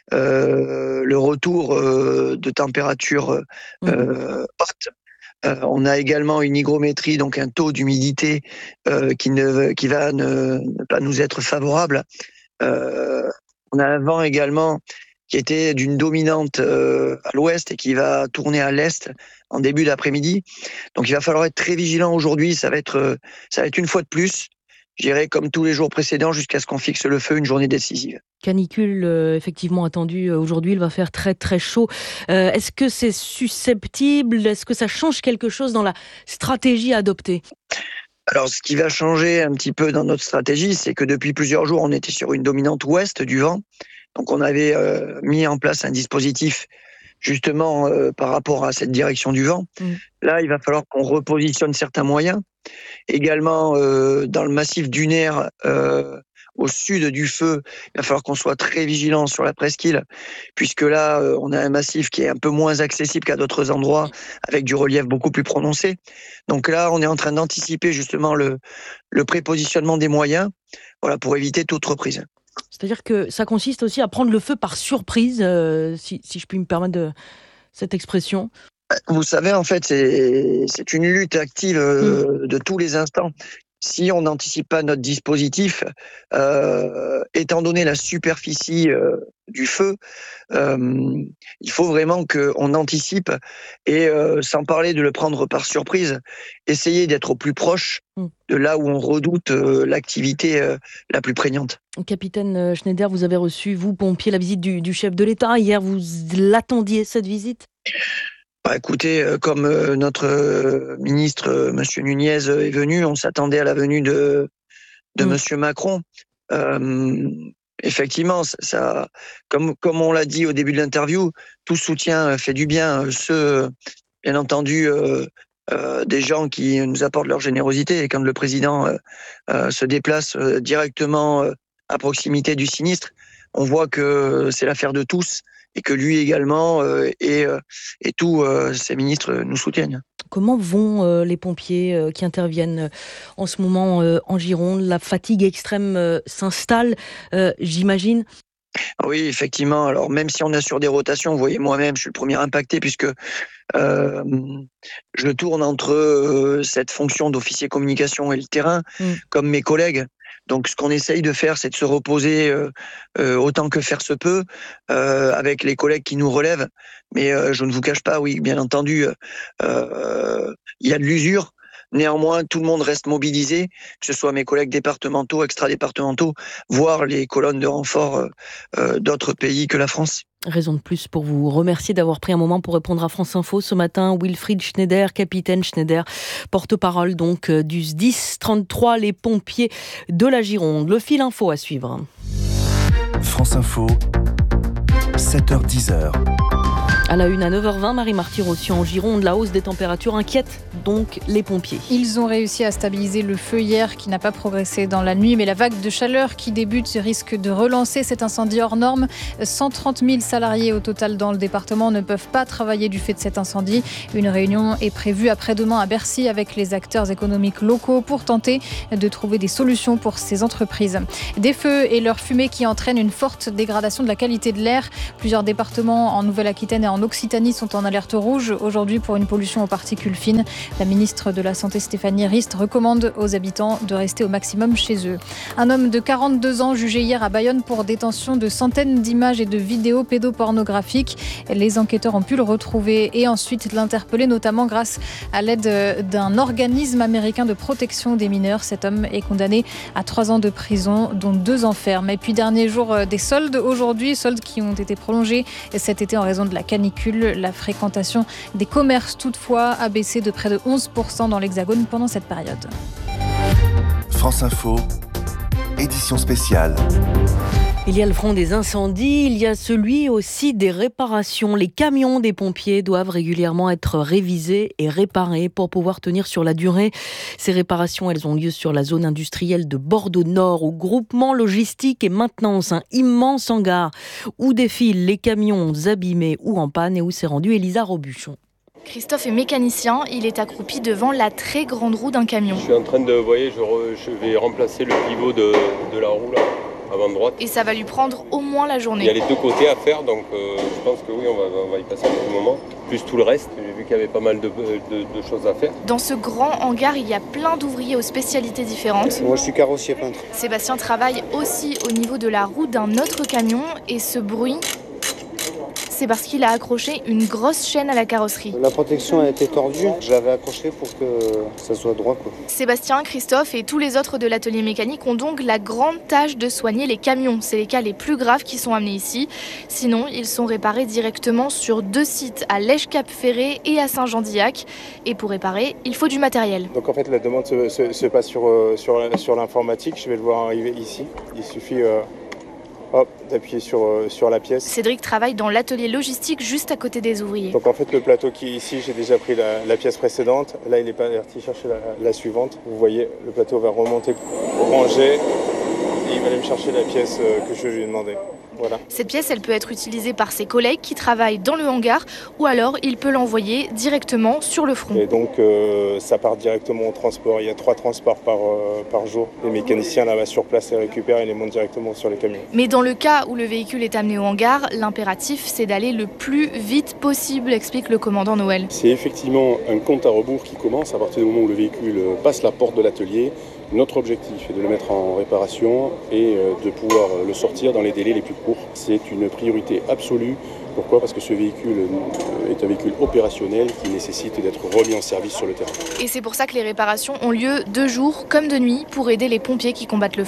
euh, le retour euh, de température euh, haute. Euh, on a également une hygrométrie, donc un taux d'humidité euh, qui ne, qui va ne, ne pas nous être favorable. Euh, on a un vent également qui était d'une dominante euh, à l'ouest et qui va tourner à l'est en début d'après-midi. Donc il va falloir être très vigilant aujourd'hui. Ça va être, ça va être une fois de plus, je dirais comme tous les jours précédents, jusqu'à ce qu'on fixe le feu, une journée décisive. Canicule euh, effectivement attendue aujourd'hui. Il va faire très très chaud. Euh, est-ce que c'est susceptible ? Est-ce que ça change quelque chose dans la stratégie adoptée ? Alors, ce qui va changer un petit peu dans notre stratégie, c'est que depuis plusieurs jours, on était sur une dominante ouest du vent. Donc, on avait euh, mis en place un dispositif justement euh, par rapport à cette direction du vent. Mmh. Là, il va falloir qu'on repositionne certains moyens. Également, euh, dans le massif dunaire, euh, au sud du feu, il va falloir qu'on soit très vigilant sur la presqu'île, puisque là, euh, on a un massif qui est un peu moins accessible qu'à d'autres endroits, avec du relief beaucoup plus prononcé. Donc là, on est en train d'anticiper justement le, le prépositionnement des moyens, voilà, pour éviter toute reprise. C'est-à-dire que ça consiste aussi à prendre le feu par surprise, euh, si, si je puis me permettre de cette expression. Vous savez, en fait, c'est, c'est une lutte active euh, mmh. de tous les instants. Si on n'anticipe pas notre dispositif, euh, étant donné la superficie euh, du feu, euh, il faut vraiment qu'on anticipe et, euh, sans parler de le prendre par surprise, essayer d'être au plus proche de là où on redoute euh, l'activité euh, la plus prégnante. Capitaine Schneider, vous avez reçu, vous, pompier, la visite du, du chef de l'État. Hier, vous l'attendiez, cette visite ? Bah, écoutez, euh, comme euh, notre euh, ministre, euh, Monsieur Nunez, euh, est venu, on s'attendait à la venue de, de mmh. Monsieur Macron. Euh, effectivement, ça, comme, comme on l'a dit au début de l'interview, tout soutien fait du bien. Ceux, bien entendu, euh, euh, des gens qui nous apportent leur générosité. Et quand le président euh, euh, se déplace euh, directement euh, à proximité du sinistre, on voit que c'est l'affaire de tous et que lui également euh, et, euh, et tous euh, ses ministres nous soutiennent. Comment vont euh, les pompiers euh, qui interviennent euh, en ce moment euh, en Gironde? La fatigue extrême euh, s'installe, euh, j'imagine. Oui, effectivement. Alors même si on assure des rotations, vous voyez, moi-même, je suis le premier impacté puisque euh, je tourne entre euh, cette fonction d'officier communication et le terrain, mmh. comme mes collègues. Donc, ce qu'on essaye de faire, c'est de se reposer euh, euh, autant que faire se peut euh, avec les collègues qui nous relèvent. Mais euh, je ne vous cache pas, oui, bien entendu, euh, il y a de l'usure. Néanmoins, tout le monde reste mobilisé, que ce soit mes collègues départementaux, extra-départementaux, voire les colonnes de renfort euh, d'autres pays que la France. Raison de plus pour vous remercier d'avoir pris un moment pour répondre à France Info ce matin. Wilfried Schneider, capitaine Schneider, porte-parole donc du S D I S trente-trois, les pompiers de la Gironde. Le fil info à suivre. France Info, sept heures dix. À la une à neuf heures vingt, Marie Marty-Rossi en Gironde, la hausse des températures inquiète donc les pompiers. Ils ont réussi à stabiliser le feu hier qui n'a pas progressé dans la nuit, mais la vague de chaleur qui débute risque de relancer cet incendie hors norme. cent trente mille salariés au total dans le département ne peuvent pas travailler du fait de cet incendie. Une réunion est prévue après-demain à Bercy avec les acteurs économiques locaux pour tenter de trouver des solutions pour ces entreprises. Des feux et leur fumée qui entraînent une forte dégradation de la qualité de l'air. Plusieurs départements en Nouvelle-Aquitaine et en En Occitanie sont en alerte rouge aujourd'hui pour une pollution aux particules fines. La ministre de la Santé Stéphanie Rist recommande aux habitants de rester au maximum chez eux. Un homme de quarante-deux ans jugé hier à Bayonne pour détention de centaines d'images et de vidéos pédopornographiques. Les enquêteurs ont pu le retrouver et ensuite l'interpeller, notamment grâce à l'aide d'un organisme américain de protection des mineurs. Cet homme est condamné à trois ans de prison, dont deux ans ferme. Et puis dernier jour des soldes aujourd'hui, soldes qui ont été prolongés cet été en raison de la canicule. La fréquentation des commerces, toutefois, a baissé de près de onze pour cent dans l'Hexagone pendant cette période. France Info, édition spéciale. Il y a le front des incendies, il y a celui aussi des réparations. Les camions des pompiers doivent régulièrement être révisés et réparés pour pouvoir tenir sur la durée. Ces réparations, elles ont lieu sur la zone industrielle de Bordeaux-Nord, au groupement logistique et maintenance, un immense hangar où défilent les camions abîmés ou en panne et où s'est rendue Elisa Robuchon. Christophe est mécanicien, il est accroupi devant la très grande roue d'un camion. Je suis en train de, vous voyez, je, re, je vais remplacer le pivot de, de la roue là. Avant droite. Et ça va lui prendre au moins la journée. Il y a les deux côtés à faire, donc euh, je pense que oui, on va, on va y passer un petit moment. Plus tout le reste, j'ai vu qu'il y avait pas mal de, de, de choses à faire. Dans ce grand hangar, il y a plein d'ouvriers aux spécialités différentes. Moi, je suis carrossier peintre. Sébastien travaille aussi au niveau de la roue d'un autre camion et ce bruit, c'est parce qu'il a accroché une grosse chaîne à la carrosserie. La protection a été tordue, je l'avais accrochée pour que ça soit droit, quoi. Sébastien, Christophe et tous les autres de l'atelier mécanique ont donc la grande tâche de soigner les camions. C'est les cas les plus graves qui sont amenés ici. Sinon, ils sont réparés directement sur deux sites, à Lège-Cap-Ferré et à Saint-Jean-d'Illac. Et pour réparer, il faut du matériel. Donc en fait, la demande se, se, se passe sur, sur, sur l'informatique. Je vais le voir arriver ici. Il suffit... Euh... Hop, d'appuyer sur, euh, sur la pièce. Cédric travaille dans l'atelier logistique juste à côté des ouvriers. Donc en fait le plateau qui est ici, j'ai déjà pris la, la pièce précédente. Là il est parti chercher la, la suivante. Vous voyez, le plateau va remonter, ranger et il va aller me chercher la pièce euh, que je lui ai demandé. Voilà. Cette pièce, elle peut être utilisée par ses collègues qui travaillent dans le hangar ou alors il peut l'envoyer directement sur le front. Et donc euh, ça part directement au transport. Il y a trois transports par, euh, par jour. Les mécaniciens là-bas sur place les récupèrent et les montent directement sur les camions. Mais dans le cas où le véhicule est amené au hangar, l'impératif c'est d'aller le plus vite possible, explique le commandant Noël. C'est effectivement un compte à rebours qui commence à partir du moment où le véhicule passe la porte de l'atelier. Notre objectif est de le mettre en réparation et de pouvoir le sortir dans les délais les plus courts. C'est une priorité absolue. Pourquoi ? Parce que ce véhicule est un véhicule opérationnel qui nécessite d'être remis en service sur le terrain. Et c'est pour ça que les réparations ont lieu de jour comme de nuit pour aider les pompiers qui combattent le feu.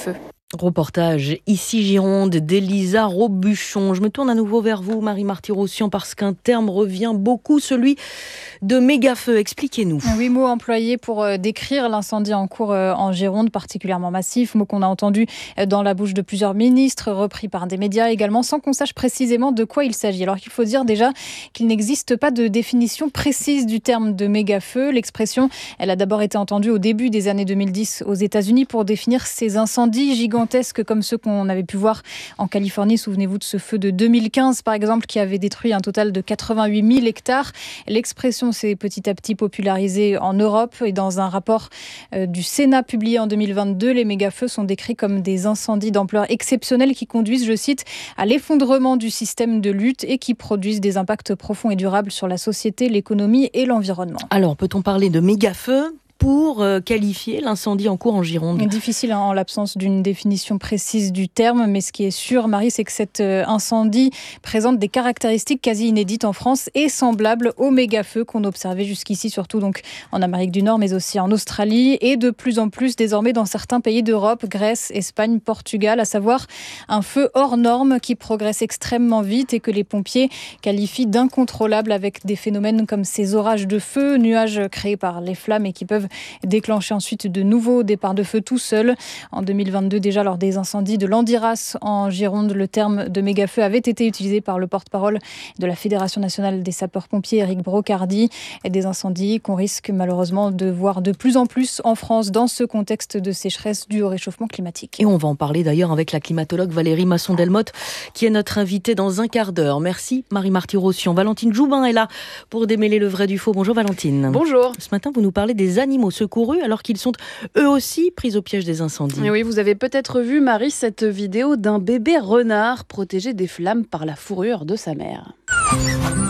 Reportage ici Gironde d'Elisa Robuchon. Je me tourne à nouveau vers vous, Marie Marty-Rossian, parce qu'un terme revient beaucoup, celui de méga-feu. Expliquez-nous. Huit mots employés pour décrire l'incendie en cours en Gironde, particulièrement massif, mot qu'on a entendu dans la bouche de plusieurs ministres, repris par des médias également, sans qu'on sache précisément de quoi il s'agit. Alors qu'il faut dire déjà qu'il n'existe pas de définition précise du terme de méga-feu. L'expression, elle a d'abord été entendue au début des années deux mille dix aux États-Unis pour définir ces incendies gigantesques comme ceux qu'on avait pu voir en Californie. Souvenez-vous de ce feu de deux mille quinze, par exemple, qui avait détruit un total de quatre-vingt-huit mille hectares. L'expression s'est petit à petit popularisée en Europe et dans un rapport euh, du Sénat publié en deux mille vingt-deux, les méga-feux sont décrits comme des incendies d'ampleur exceptionnelle qui conduisent, je cite, à l'effondrement du système de lutte et qui produisent des impacts profonds et durables sur la société, l'économie et l'environnement. Alors, peut-on parler de méga-feux pour qualifier l'incendie en cours en Gironde? Difficile hein, en l'absence d'une définition précise du terme, mais ce qui est sûr, Marie, c'est que cet incendie présente des caractéristiques quasi inédites en France et semblables aux méga-feux qu'on observait jusqu'ici, surtout donc en Amérique du Nord, mais aussi en Australie et de plus en plus désormais dans certains pays d'Europe, Grèce, Espagne, Portugal, à savoir un feu hors norme qui progresse extrêmement vite et que les pompiers qualifient d'incontrôlable avec des phénomènes comme ces orages de feu, nuages créés par les flammes et qui peuvent déclencher ensuite de nouveaux départs de feu tout seuls. En deux mille vingt-deux, déjà lors des incendies de Landiras en Gironde, le terme de méga-feu avait été utilisé par le porte-parole de la Fédération nationale des sapeurs-pompiers, Éric Brocardi. Et des incendies qu'on risque malheureusement de voir de plus en plus en France dans ce contexte de sécheresse due au réchauffement climatique. Et on va en parler d'ailleurs avec la climatologue Valérie Masson-Delmotte qui est notre invitée dans un quart d'heure. Merci Marie Marty-Rossian. Valentine Joubin est là pour démêler le vrai du faux. Bonjour Valentine. Bonjour. Ce matin, vous nous parlez des animaux secourus alors qu'ils sont eux aussi pris au piège des incendies. Et oui, vous avez peut-être vu, Marie, cette vidéo d'un bébé renard protégé des flammes par la fourrure de sa mère.